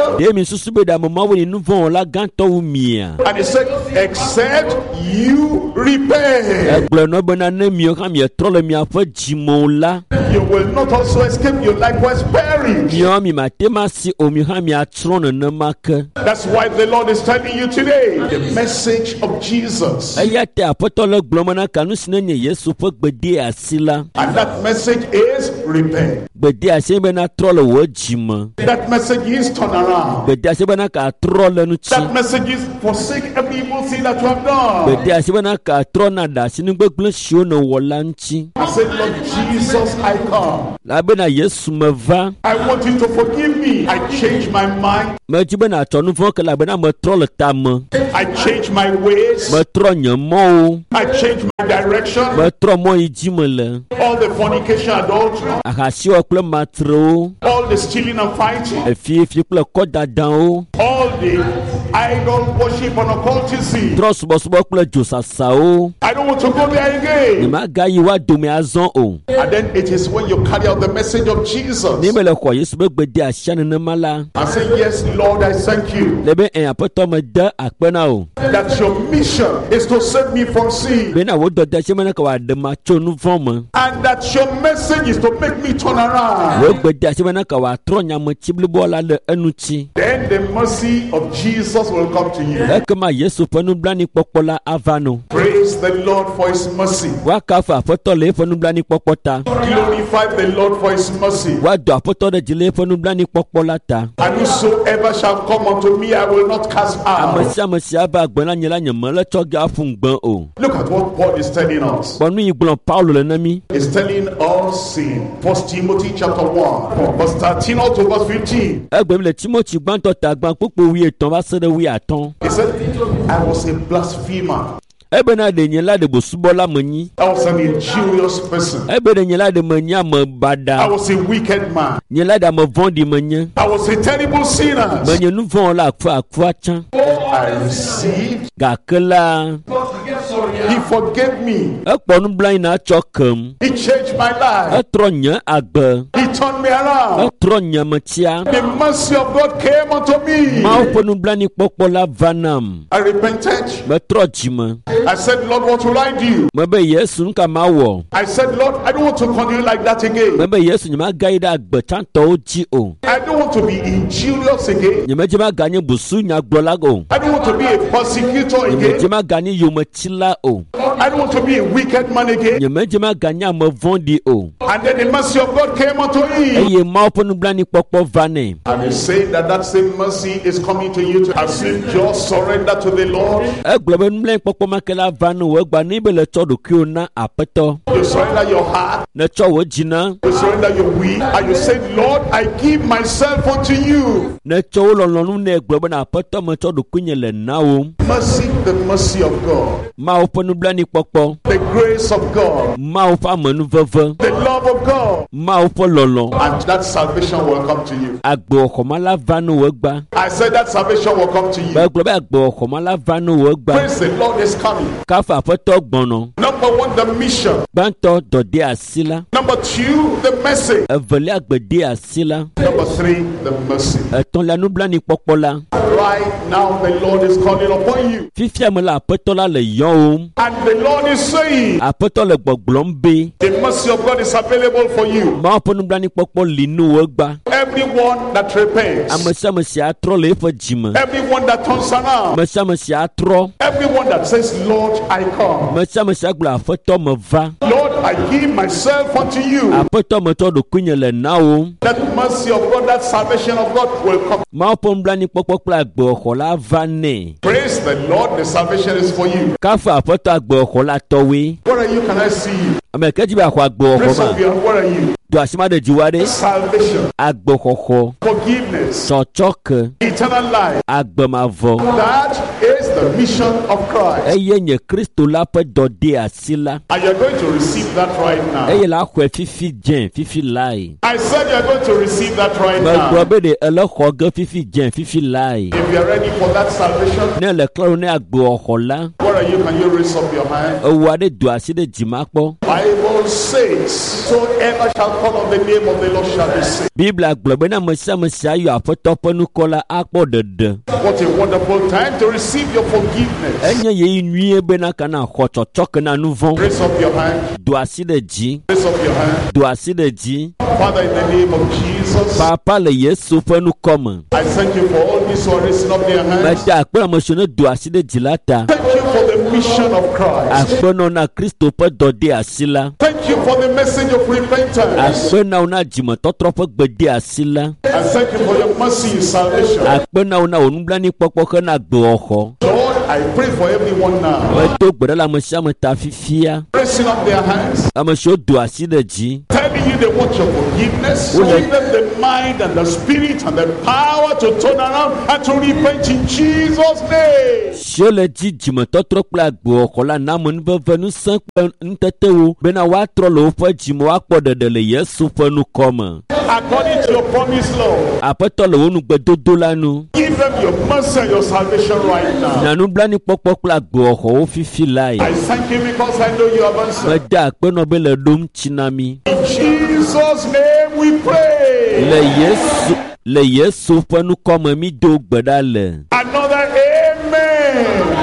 well. Demi susube da mama woni nuvon la ganto umia. And he said, except you repent, Egble no bona na mi ka mi trole mi afa jimola. you will not also escape, you likewise perish. Mi o mi matema si o mi ha mi atron na make. That's why the Lord is telling you today, the message of Jesus. Ayate apotole glomana kanu sinenye Yesu fo gbede asila. And that message is repent. Gbede asebe na trole wo jima. That message is turn around. Gbede asebe na ka trole nu chi. That message is forsake every evil thing that you have done. Gbede asebe na ka trona da sinu gbegble shio no wolanchi. I said, Lord Jesus, I come. Labe na Yesu meva. I want you to forgive me. I change my mind. Me jibe na tonu fo ke labe na me trole tam. I change my ways. Me tro nyamo. I change my direction. Me tro mo ijimele. All the fornication, adultery, Akasi o kple matro. all the stealing and fighting, Efi fi kple kodadan o. all the idol worship and occultism. Tro subo subo kple josasa o. I don't want to go there Ni again. ma ga yi wa do me azon o. And then it is when you carry out the message of Jesus. Ni me le ko Yesu be gbede asiane ne mala. I say, yes, Lord, I thank you Lebe en apoto me de akpena o. that your mission is to save me from sin. Be na wo do de se me na ka wa de ma cho nu von me. And that your message is to make me turn around. Wo gbede ase me na ka wa tro nya me chibli bola le enuchi. Then the mercy of Jesus will come to you. Ekema Yesu penu blani popola avano. Praise the Lord for his mercy. Wa ka fa apoto le penu blani popota. Glorify the Lord for his mercy. Wa do apoto de jile penu blani popola ta. And whosoever shall come unto me, I will not cast out. Amasi amasi aba agbona nyela nyemele choge afungban o. Look at what Paul is telling us. Bonu igbon Paulo le nami. He's telling us in First Timothy chapter one, from verse thirteen on to verse fifteen. Egbe mi le Timothy gbanto ta gban popo wi etan ba se de wi aton. He said, I was a blasphemer. Ebe na de nyela de bosubola menyi. I was an injurious person. Ebe de nyela de menya me I bada. was a wicked man. Nyela da me vondi menye. I was a terrible sinner. Menye nu von la akfa akfa chan. I received. Gakela. He forgave me. Ekpo nu blan na chokem. He changed my life. Etro nye agbe. He turned me around. Etro nye metia. The mercy of God came unto me. Ma opo nu blan ni popola vanam. I repented. Me tro jime. I said, Lord, what will I do? Me be Yesu nka ma wo. I said, Lord, I don't want to continue like that again. Me be Yesu nyema gaida agbe chanto oji o. I don't want to be injurious again. Nyema jema ganye busu nya gbola go. I don't want to be a persecutor Nyema again. jema ganye yome chila o. I don't want to be a wicked man again. Nyema jema ganye me vondi o. And then the mercy of God came unto him. Eye ma opo nu blan ni popo vane. And you say that that same mercy is coming to you to as you just surrender to the Lord. Egbe be nu blan popo makela vanu we gba ni be le cho do ki o na apeto. You surrender your heart. Ne cho wo jina. You surrender your will. And you say, Lord, I give myself unto you. Ne cho wo lolonu ne egbe be na apeto me cho do kunye le na o. Mercy, the mercy of God. Ma opo nu blan ni popo. The grace of God. Ma opo amanu veve. The love of God. Ma opo lolon. And that salvation will come to you. Agbe okomala vanu we gba. I said that salvation will come to you. Be egbe be agbe okomala vanu we gba. Praise the Lord is coming. Ka fa apeto gbono. Number one, the mission. Gbanto dode asila. Number two, the message. Evele agbede asila. Number three, the mercy. Eton la nu blan ni popo la. Right now, the Lord is calling upon you. Fifia me la apeto la le yon o. And the Lord is saying, Apeto le gbogblom be. the mercy of God is available for you. Ma opo nu blan ni popo linu we gba. Everyone that repents, Amesi amesi atro le fo jime. everyone that turns around, Amesi amesi atro. everyone that says, Lord, I come. Amesi amesi agble apeto me va. Lord, I give myself unto you. Apeto me to do kunye le na o. That mercy of God, that salvation of God will come. Ma opo nu blan ni popo kple agbe oxo la va ne. Praise the Lord, the salvation is for you. Ka fa apeto agbe oxo la towe. Where are you? Can I see you? Ame keji be akwa agbe Praise oxo of ma. you. Where are you? Do asima de jiwade. Salvation, Agbe oxo. forgiveness, Chochoke. eternal life. Agbe ma vo. That is the mission of Christ. Eye nye Kristo la pe dode asila. And you're going to receive that right now. Eye la kwe fifi jen, fifi lai. I said you're going to receive that right Me now. grobe de ele khoge fifi jen, fifi lai. If you're ready for that salvation, Ne le klaro ne agbe oxo la. where are you? Can you raise up your hand? Ewa de do asi de jima kpo. I Bible says, whosoever shall call on the name of the Lord shall be saved. Bible agblɔ bena mesia mesia yɔ aƒetɔ ƒe nukɔ la akpɔ ɖeɖe. What a wonderful time to receive your forgiveness. Enye yeye nyuie bena kana xɔ tsɔtsɔke na nu vɔ̃. Raise up your hand. Do asi ɖe dzi. Raise up your hand. Do asi ɖe dzi. Father, in the name of Jesus, Papa le Yesu ƒe nukɔ me. I thank you for all these who are raising up their hands. Meda akpe ame siwo ne do asi ɖe dzi la ta. Thank you for the mission of Christ. Akpenɔ na Kristo ƒe dɔ de asi la. Thank you for the message of repentance. Akpenawo na dzimetɔtrɔ ƒe gbe de asi la. And thank you for your mercy in salvation. Akpenawo na wò nublanuikpɔkpɔ hena gbewɔxɔ. Lord, I pray for everyone now. Medo gbe ɖe le ame sia ame ta fifia. Raising up their hands. Ame siwo do asi ɖe dzi. Telling you they want your forgiveness. Giving them the mind and the spirit and the power to turn around and to repent in Jesus' name. Siwo le dzi dzimetɔtrɔ kple agbewɔxɔ la na ame nuveve nusẽ kple nutetewo bena woatrɔ le woƒe dzime woakpɔ ɖeɖe le Yesu ƒe nukɔ me. According to your promise, Lord. Aƒetɔ le wo nugbedodo la nu. Give them your mercy and your salvation right now. Na nublanuikpɔkpɔ kple agbewɔxɔwo fifi lae. I thank you because I know you have answered. Meda akpenɔ be le ɖom tsi na mi. In Jesus' name we pray. Le Yesu le Yesu ƒe nukɔ me mi do gbe ɖa le. Another amen.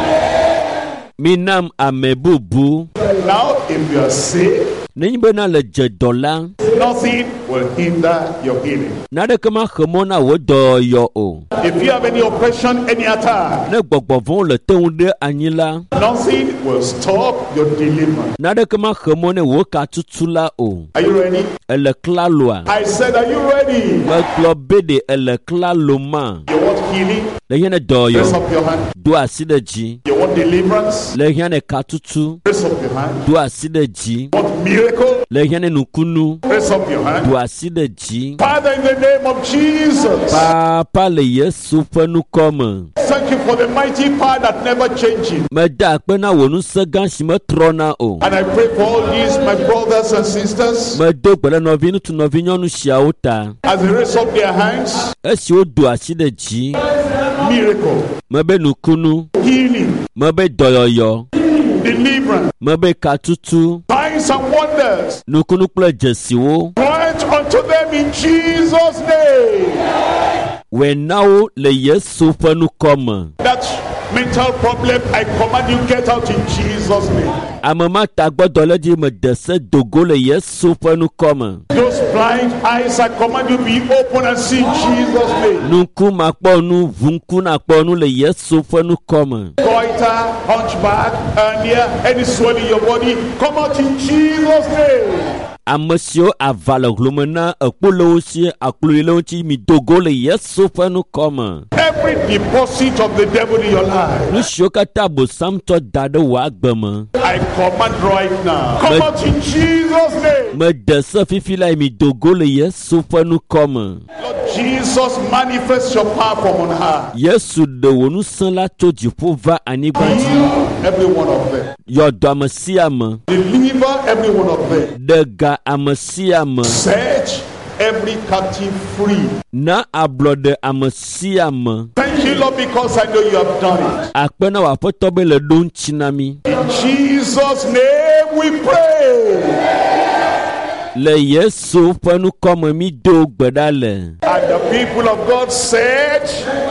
Mi nam ame bubu. Now, if you are sick, nenye bena le dze dɔ la. nothing will hinder your healing. Naɖeke ma xe mɔ na wò dɔyɔ o. If you have any oppression, any attack, ne gbɔgbɔ vɔ̃wo le te ŋu ɖe anyi la. nothing will stop your deliverance. Naɖeke ma xe mɔ ne wò ka tutu la o. Are you ready? Ele klaloa. I said, are you ready? Megblɔ be ɖe ele klalo ma. You want healing? Le hiã ne dɔyɔ. Raise up your hand. Do asi ɖe dzi. You want deliverance? Le hiã ne ka tutu. Raise up your hand. Do asi ɖe dzi. You want miracle? Le hiã ne nukunu. Raise up your hand. Do asi ɖe dzi. Father, in the name of Jesus, Papa le Yesu ƒe nukɔ me. thank you for the mighty power that never changes. Meda akpe na wò ŋusẽ gã si metrɔna o. And I pray for all these, my brothers and sisters, Medo gbe ɖe nɔvi ŋutsu nɔvi nyɔnu siawo ta. as they raise up their hands. Esi wodo asi ɖe dzi. Miracle, Mebe nukunu. healing, Mebe dɔyɔyɔ. deliverance, Mebe katutu. signs and wonders. Nukunu kple dzesiwo. Grant unto them in Jesus' name. Wɔnawo le Yesu ƒe nukɔ me. That mental problem, I command you get out in Jesus' name. Ame ma ta gbɔdɔ le dzi me de se dogo le Yesu ƒe nukɔ me. Those blind eyes, I command you be open and see in Jesus' name. Nuku makpɔ nu, vunku nakpɔ nu le Yesu ƒe nukɔ me. Goiter, hunchback, hernia, any swelling in your body, come out in Jesus' name. Ame siwo ava le hlome na ekpo le wo si akplo le wo ŋuti mi dogo le Yesu ƒe nukɔ me. Every deposit of the devil in your life, Nu siwo katã abosam tsɔ da ɖe wò agbe me. I command right now. Come out in Jesus' name. Mede se fifi la mi dogo le Yesu ƒe nukɔ me. Lord Jesus, manifest your power from on high. Yesu ɖe wò ŋusẽ la tso dziƒo va anyigba dzi. Heal every one of them. Yɔdɔ ame sia ame. Deliver every one of them. Ɖe ga ame sia ame. Set every captive free. Na ablɔɖe ame sia ame. Thank you, Lord, because I know you have done it. Akpe na wò aƒetɔ be le ɖo ŋuti na mi. In Jesus' name we pray. Le Yesu ƒe nukɔ me mi do gbe ɖa le. And the people of God said,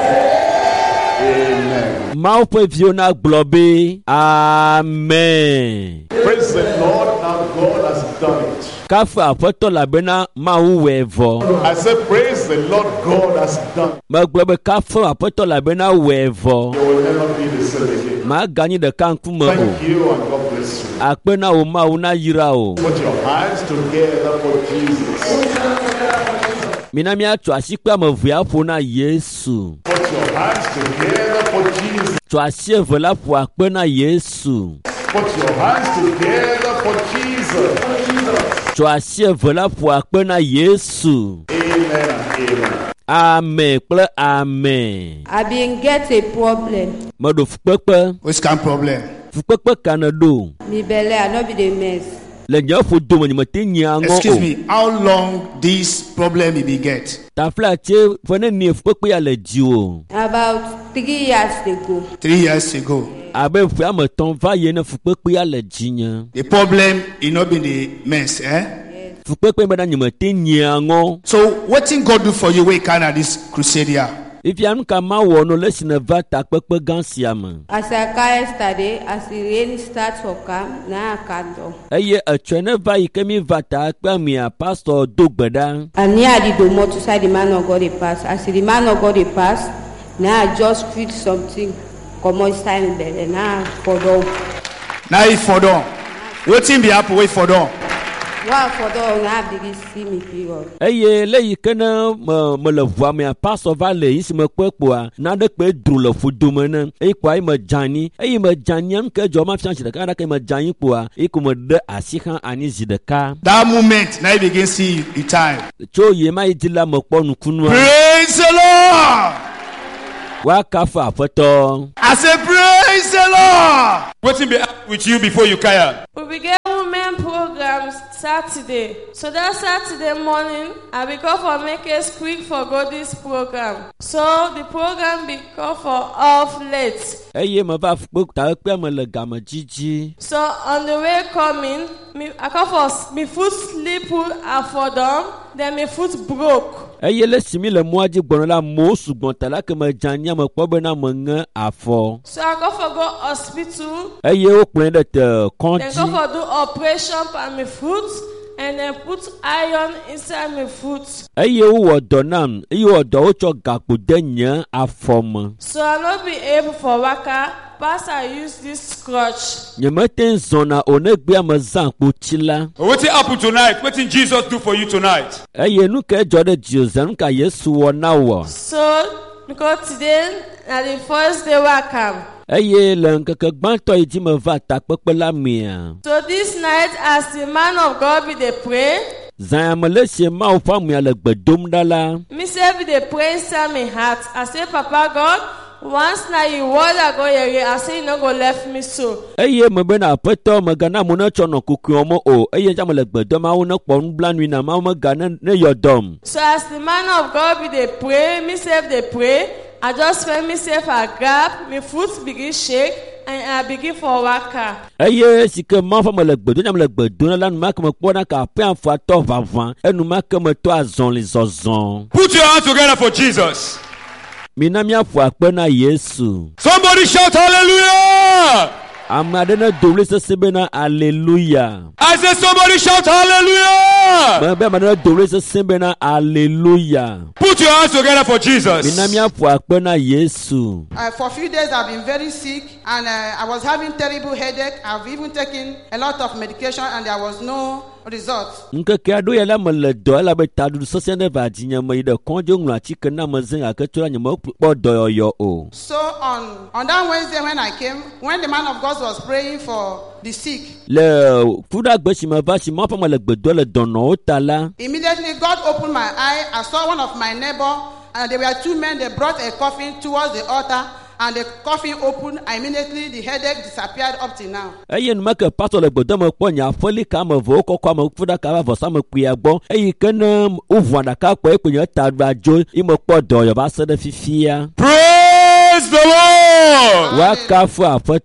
Amen. Mawu ƒe viwo na gblɔ be Amen. Praise the Lord, now God has done it. Kafe aƒetɔ labena Mawu wɔe vɔ. I said, praise the Lord, God has done it. Megblɔ be kafe aƒetɔ labena wɔe vɔ. You will never be the same again. Maganyi ɖeka ŋkume o. Thank you and God bless you. Akpe na wò Mawu na yra o. Put your hands together for Jesus. Mina miatsɔ asi kple ame evea ƒo na Yesu. Put your hands together for Jesus. Tsɔ asi eve la ƒo akpe na Yesu. Put your hands together for Jesus. Tsɔ asi eve la ƒo akpe na Yesu. Amen and amen. Amen kple amen. I been get a problem. Meɖo fukpekpe. Which kind of problem? Fukpekpe ka ne ɖo. Me belle, I no be the mess. Le nye ƒodo me nye mete nyi aŋɔ Excuse o. me, how long this problem will be get? Tafla tse ƒe ne nie fukpekpe ya le dzi o. About three years ago. Three years ago. abe fu ame tɔn va ye ne fukpekpea le dzinye. The problem is not been the mess, eh? Fukpekpe be na nyeme te nyea ŋɔ. So what thing God do for you when you carry out this crusade here? Ifia nu ka ma wɔ no le si ne va takpekpe gã sia me. As I come yesterday, as the rain starts to come, now I can't do. Eye etsɔ ne va yi ke mi va takpe mia pastor do gbe ɖa. And near I did the more to say the man of God he passed. As the man of God he passed, now I just feel something. Come on, time better now for them. Now if for them, what thing be happen? Wait for them. Wow, for them now begin see me period. Eye le yi ke ne me me le ʋua mea pastor va le yi si me kpe kpoa na ɖe kpe dro le ƒodome ne eye kpoa yi me dzani eye me dzani nu ke dzɔ ma fia zi ɖeka ɖeke me dzani kpoa eye ko me ɖe asi xã anyi zi ɖeka. That moment now you begin see the time. Tso ye ma yi dzi la me kpɔ nukunua. Praise the Lord. Wa kafa aƒetɔ. I say praise the Lord. What's be with you before you kaya? We began women programs Saturday. So that Saturday morning, I be called for make a quick for go this program. So the program be called for off late. Eye me va fukpe ta ekpe me le game dzidzi. So on the way coming, me I call for me foot slip I fall down, then my foot broke. Eye le si mi le mɔa dzi gbɔna la mo sugbɔn ta la ke me dzania me kpɔ bena me ŋe afɔ. So I go for go hospital. Eye wo kplɔe ɖe te Then go kɔndzi. for do operation on my foot and then put iron inside my foot. Eye wo wɔ dɔ nam eye wɔ dɔ wotsɔ gakpo de nye afɔ me. So I not be able for waka. Pastor I use this crutch. Nye me te zɔna o ne gbea me zã kpotsi la. What happened tonight? What did Jesus do for you tonight? Eye nu ke dzɔ ɖe dziozã nu ka Yesu wɔ na wɔ. So because today na the first day we come. Eye le ŋkeke gbãtɔ yi dzi me va takpekpe la mea. So this night as the man of God be dey pray. Zã me le sie Mawu ƒe amea le gbe dom ɖa la. Me say be dey pray inside my heart. I say Papa God. Once now you word I go here, I say you no go left me so. Eye me bena aƒetɔ me gana mo ne tsɔ nɔ kukuɔ me o eye tsã me le gbe dɔm awo ne kpɔ nublanui na Mawu me ga ne ne yɔ dɔm. So as the man of God be dey pray, me self dey pray, I just feel myself I grab, my foot begin shake and I begin for waka. Eye si ke Mawu ƒe me le gbe dom nya me le gbe dom la nu ma ke me kpɔna ka aƒe afɔ atɔ ʋaʋã enu ma ke me tɔ azɔli zɔzɔ. Put your hands together for Jesus. Mina miaƒo akpe na Yesu. Somebody shout hallelujah. Ame aɖe ne do vli sese bena aleluya. I said somebody shout hallelujah. Me be ame aɖe ne do vli sese bena aleluya. Put your hands together for Jesus. Mina miaƒo akpe na Yesu. Uh, for a few days I've been very sick and uh, I was having terrible headache. I've even taken a lot of medication and there was no result. Nkeke aɖo ya la me le dɔ elabe taɖuɖu sesẽ ɖe va dzinye me yi ɖe kɔndzi ŋlɔ atike na me zẽ gake tso la nye mekpɔ dɔyɔyɔ o. So on on that Wednesday when I came, when the man of God was praying for the sick, Le fuɖagbe si me va si Mawu ƒe me le gbe dom le dɔnɔwo ta la. immediately God opened my eye. I saw one of my neighbor and there were two men. They brought a coffin towards the altar. And the coffin opened, immediately the headache disappeared up till now. Eye nu make pastor le gbedo me kpɔ nye aƒeli ka ame eve wokɔkɔ ame fuɖaka va vɔsa me kpuia gbɔ eye ke ne woʋua ɖaka kpɔ ekpe nye ta va dzo yi me kpɔ dɔyɔ va se ɖe fifia. Praise the Lord. Wakafu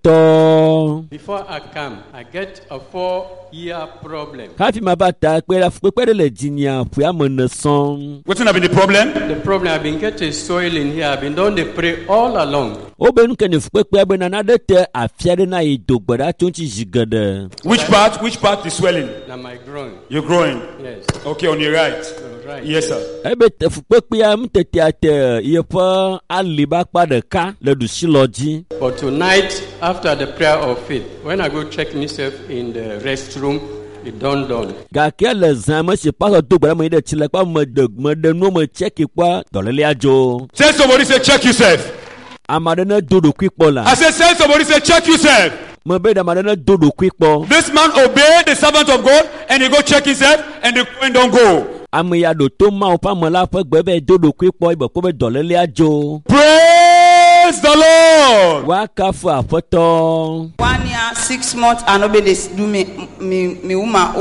aƒetɔ. Before I come, I get a four-year problem. Hafi ma va ta kpe la kpekpe ɖe le dzinye ƒe ame ne sɔŋ. What's have been the problem? The problem I've been getting soil in here. I've been doing the pray all along. Wobe nu ke ne fukpekpea be nana ɖe te afia ɖe na yi do gbe ɖa tso ŋtsi zi geɖe. Which part? Which part is swelling? Now my groin. You're growing. Yes. Okay, on your right. So, right. Yes, sir. Ebe te fukpekpea nu tetea te yeƒe ali ƒe akpa ɖeka le ɖusi lɔ dzi. But tonight, after the prayer of faith, when I go check myself in the restroom, it done done. Gake le zã me si pastor do gbe ɖe me yi ɖe tsi le kpa me de me de nuwo me tseki kpa dɔlélia dzo. Say somebody say check yourself. Ame aɖe ne do ɖokui kpɔ la. I said say somebody say check yourself. Me be ɖe ame aɖe ne do ɖokui kpɔ. This man obeyed the servant of God and he go check himself and the coin don't go. Ame ya ɖo to Mawu ƒe ame la ƒe gbe be do ɖokui kpɔ ebe kpɔ be dɔlélia dzo. Praise the Lord. Wakafu aƒetɔ. One year, six months, and nobody do me, me, me woman oak.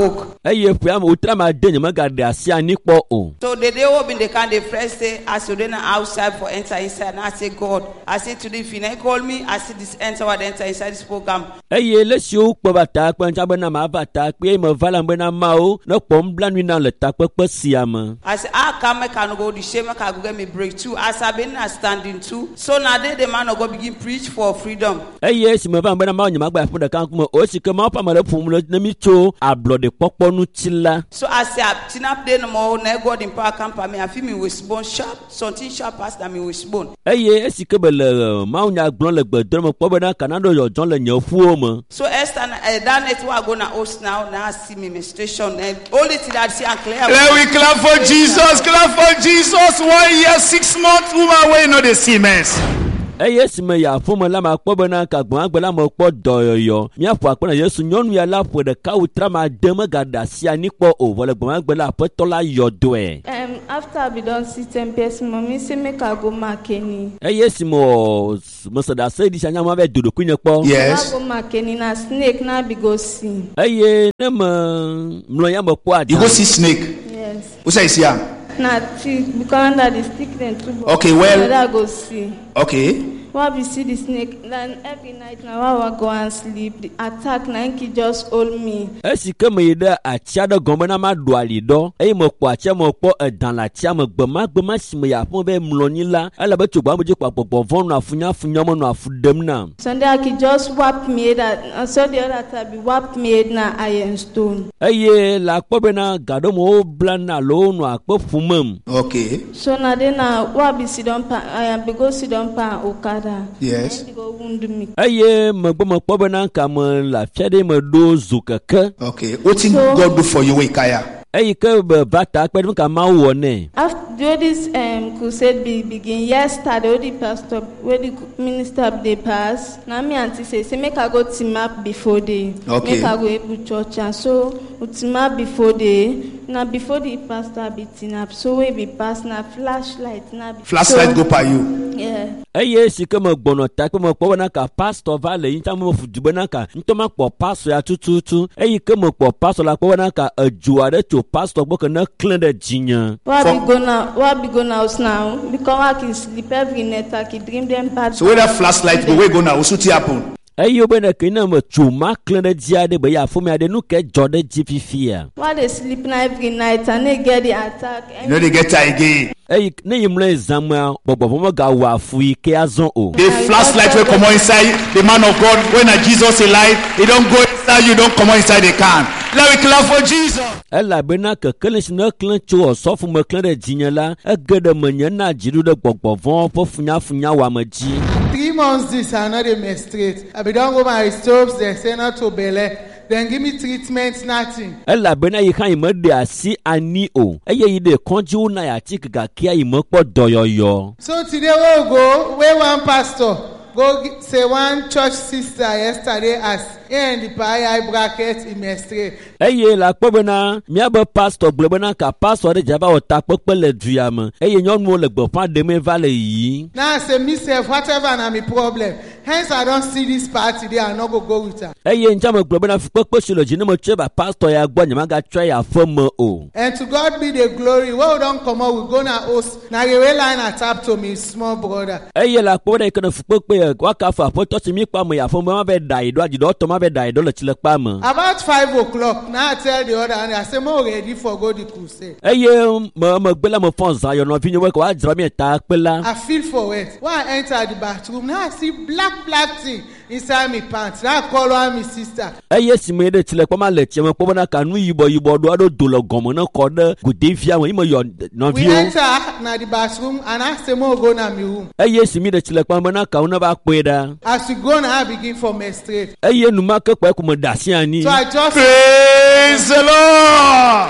eye fu am utra ma de nyama ga de ase ani po o. So the day open the can the first say as you then outside for enter inside and I say God I say today if you not call me I see this enter what enter inside this program. Eye le si o po bata pe nja be na ma bata pe mo vala be na ma o no pom bla nwi na le ta pe pe siam. I say I come can go the shame can go get me breakthrough as I been standing too. So now they the man of God begin preach for freedom. Eye si mo va be na ma nyama gba fu da kan kuma o si ke ma pa ma le fu mu na mi cho ablo de popo nu chila. So I say I tin up there no more na God in power camp me I feel me with bone sharp something sharp as that me with bone. Eye si ke be le ma nya gbon le gbe do mo po be na kanado yo jon le nya fu o mo. So Esther uh, that net we go na host now now see me menstruation and only thing that see and clear. Let we clap for Jesus, clap for Jesus. One year, six months, woman wey no dey see mess. Eye si me ya fu mo la ma po be na ka gbon agbe la mo po doyoyo mi afu akpona Yesu nyonu ya la fu de ka utra ma de ma ga da si ani po o wole gbon agbe la po to la yodo e. Um after we don sit ten person mommy say make I go Makeni. Eye si mo mo so da say di sanya ma be dodo kunye po. Yes. Go Makeni na snake na be go see. Eye na ma mlo ya mo po ada. You go see snake. Yes. Who say see am? Na see because under the stick then too. Okay, well. I go see. Okay. Why we see the snake? Then every night now I will go and sleep. The attack now he just hold me. Esi ke me de atia de gombe na ma do ali do. E mo po atia mo po dan la tia mo gbe ma gbe ma si me ya fun be mloni la. Ala be tugba mo je papo von na funya funya mo na afudem na. Sunday he just whap me that and so the other time be whap me na iron stone. Eye la po be na gado mo blan na lo no akpo fumam. Okay. So now then now what be sit down pa I am be go sit down pa Okada. Yes. Go wound me. Aye, me gbe me po be na ka me la fiade me do zukeke. Okay. What thing So- God do for you, Ikaya? Aye ke be bata pe me ka ma wo ne. After this um crusade be begin yesterday, the pastor where the minister they pass. Now me auntie say say make I go team up before they Okay. make I go able church and so we team up before they now before the pastor be team up so we be pass na flashlight na be Flashlight so, go by you. yeah. Aye si ke me gbono ta pe me po na ka pastor va le yin ta mo fu dube na ka nto ma po pastor ya tututu. Aye ke me po pastor la po na ka ejua de to pastor bo ke na clean de jinya. Why For- be go now? Why be go now now? Because I can sleep every night. I can dream them bad. So where that flashlight go, where go now? What's happen? Ayo be na ke na me chuma clean de dia de be ya fu me ade nu ke jode jififia. Why they sleep now every night and they get the attack? You know they get tired again. Aye ne yimle exam bobo mo ga wa fu ke azon o. The flashlight will come on inside the man of God. When a Jesus alive, he don't go inside you, don't come on inside the can. Let me clap for Jesus. Ela be na ke kele si na clean cho so fu me clean de jinya la e gede me nya na jiru de gbogbo von po funya funya wa ma ji. Three months this I know they menstruate. I be don't go my stoves, they say not to belly. Then give me treatment, nothing. Ela be na yi kan me de asi ani o. Eye yi de konji u na ya ti ga kia yi mo po doyoyo. So today we'll go where one pastor go gi- say one church sister yesterday as in the pie bracket in menstruate. Eye la po be na mi abo pastor gbe be na ka pastor de jaba o ta pepe le duya me. Eye nyonu le gbo fa de me vale yi. Now I say myself, whatever na my problem. Hence I don't see this party there, I no go go with her. Eye nja me gbe be na fu pepe si lo ji ne mo che ba pastor ya gbo nyama ga twa ya fo mo o. And to God be the glory. Where we don't come out, we go na host. Now the way line I tap to me small brother. Eye la po de ke na fu pepe wa ka fa po to si mi pa mo ya fo mo ma be dai do aji do to ma be dai do le chile pa mo. About five o'clock, now I tell the other and I say, more ready for go the crusade. Eye mo mo gbe la mo fon za yo no fi nwe ko wa jira mi ta pe la. I feel for it. When I enter the bathroom, now I see black, black thing inside my pants. Now I call one my sister. Eye si me de chile pa ma le che mo po na ka nu yibo yibo do do do lo gomo na ko de gude fia mo imo yo no We vi o. enter na the bathroom and I say, more go na my room. Eye si me de chile pa mo na ka una ba pe da. As we go now, I begin for menstruate. Eye nu ma ke pa ku mo da si ani. So I just Praise the Lord.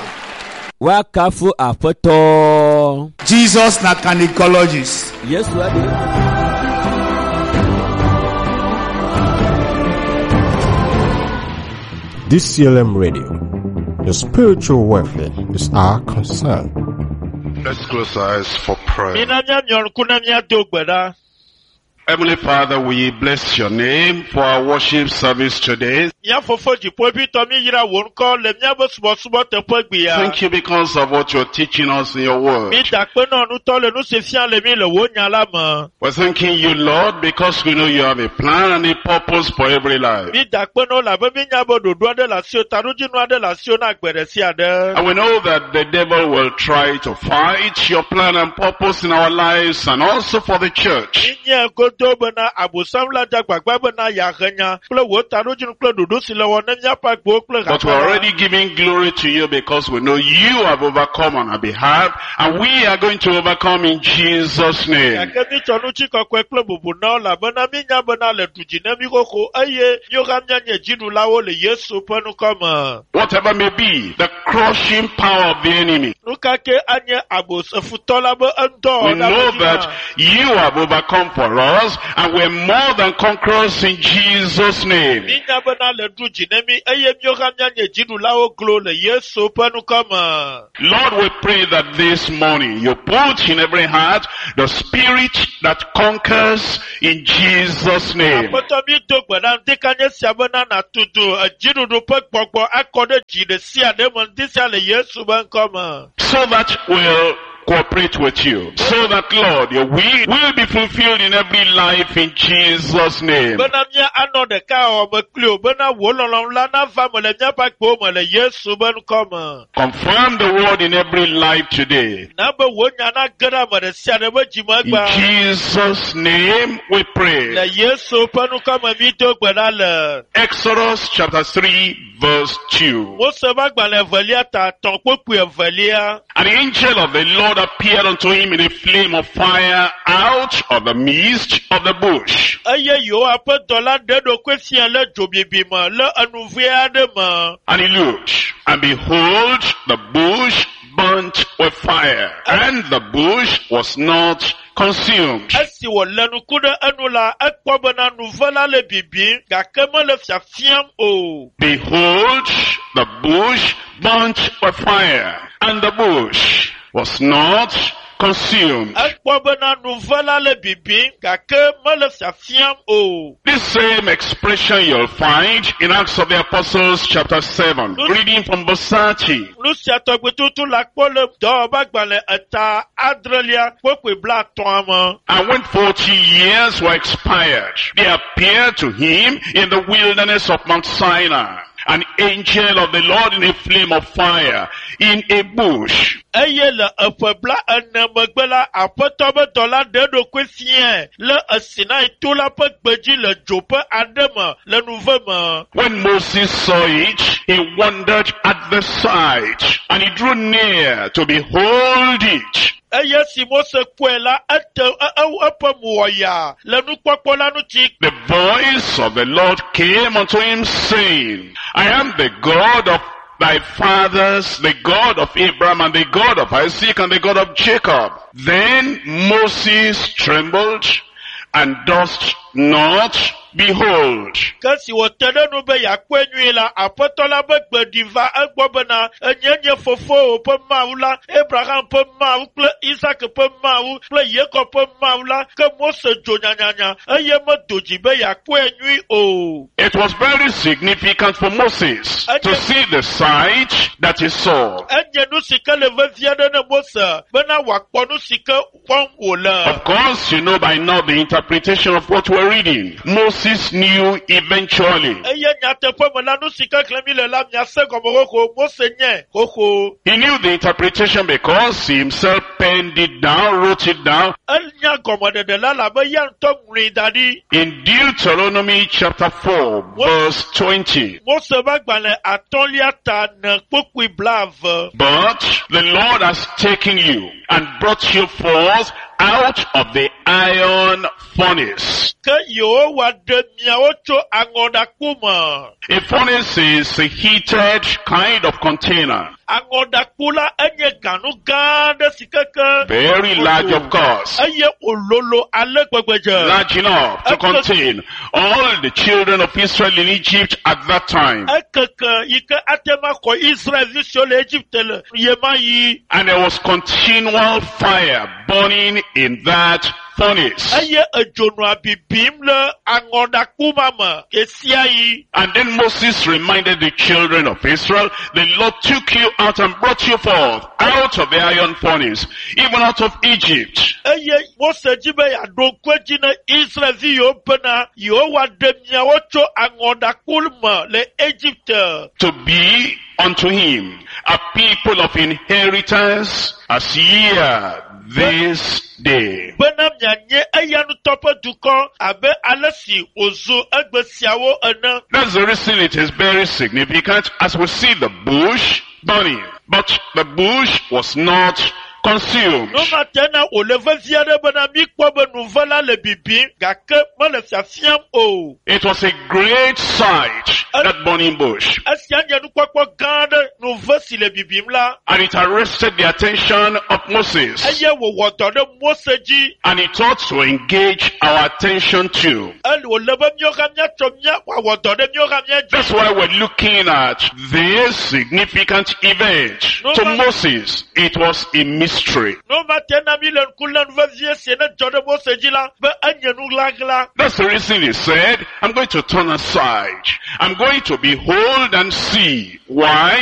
Wa ka fu afoto. Jesus na gynecologist. Yes wa de. This C L M Radio, your spiritual welfare is our concern. Let's close our eyes for prayer. Minanya nyon kunanya dogbeda. Heavenly Father, we bless your name for our worship service today. Thank you because of what you're teaching us in your word. We're thanking you, Lord, because we know you have a plan and a purpose for every life. And we know that the devil will try to fight your plan and purpose in our lives and also for the church. But we're already giving glory to you because we know you have overcome on our behalf, and we are going to overcome in Jesus' name. Whatever may be the crushing power of the enemy, we know that you have overcome for us, and we're more than conquerors in Jesus' name. Lord, we pray that this morning you put in every heart the spirit that conquers in Jesus' name. So that we'll cooperate with you, so that, Lord, your will will be fulfilled in every life in Jesus' name. Confirm the word in every life today. In Jesus' name we pray. Exodus chapter three verse two. An angel of the Lord appeared unto him in a flame of fire out of the midst of the bush. And he looked, and behold, the bush burnt with fire, and the bush was not consumed. Behold, the bush burnt with fire, and the bush was not consumed. This same expression you'll find in Acts of the Apostles chapter seven, reading from verse thirty. And when forty years were expired, there appeared to him in the wilderness of Mount Sinai an angel of the Lord in a flame of fire in a bush. When Moses saw it, he wondered at the sight, and he drew near to behold it. The voice of the Lord came unto him, saying, I am the God of thy fathers, the God of Abraham, and the God of Isaac, and the God of Jacob. Then Moses trembled, and durst not behold. It was very significant for Moses to see the sight that he saw. Of course, you know by now the interpretation of what we're reading. Moses knew eventually. He knew the interpretation because he himself penned it down, wrote it down. In Deuteronomy chapter four, verse twenty. But the Lord has taken you and brought you forth out of the iron furnace. A furnace is a heated kind of container. Very large, of course. Large enough to contain all the children of Israel in Egypt at that time. And there was continual fire burning in that furnace. Eye ejono abibim le angodaku mama esia yi. And then Moses reminded the children of Israel, the Lord took you out and brought you forth out of the iron furnace, even out of Egypt. Eye Mose jibe ya donkweji na Israel zi yo pena yo wa demnya wocho angodaku ma le Egypt. To be unto him a people of inheritance, as ye are this day. Benam nyanye ayanu topo duko abe alesi ozo egbesiawo ena. That's the reason it is very significant as we see the bush burning. But the bush was not consumed. No matena o levaziare bana mikwa benuvela le bibi gake mole fiafiam o. It was a great sight, that burning bush. Asianya nukwakwa gande nuvesi le bibimla. And it arrested the attention of Moses. Aye wo wotode Moseji. And it ought to engage our attention too. Ali o lebe myogamya chomya wa wotode myogamya. That's why we're looking at this significant event. No to man- Moses, it was a mystery. No matena milen kulan vazie sene jode Moseji la be anyenu lagla. That's the reason he said, I'm going to turn aside. I'm going to behold and see. Why?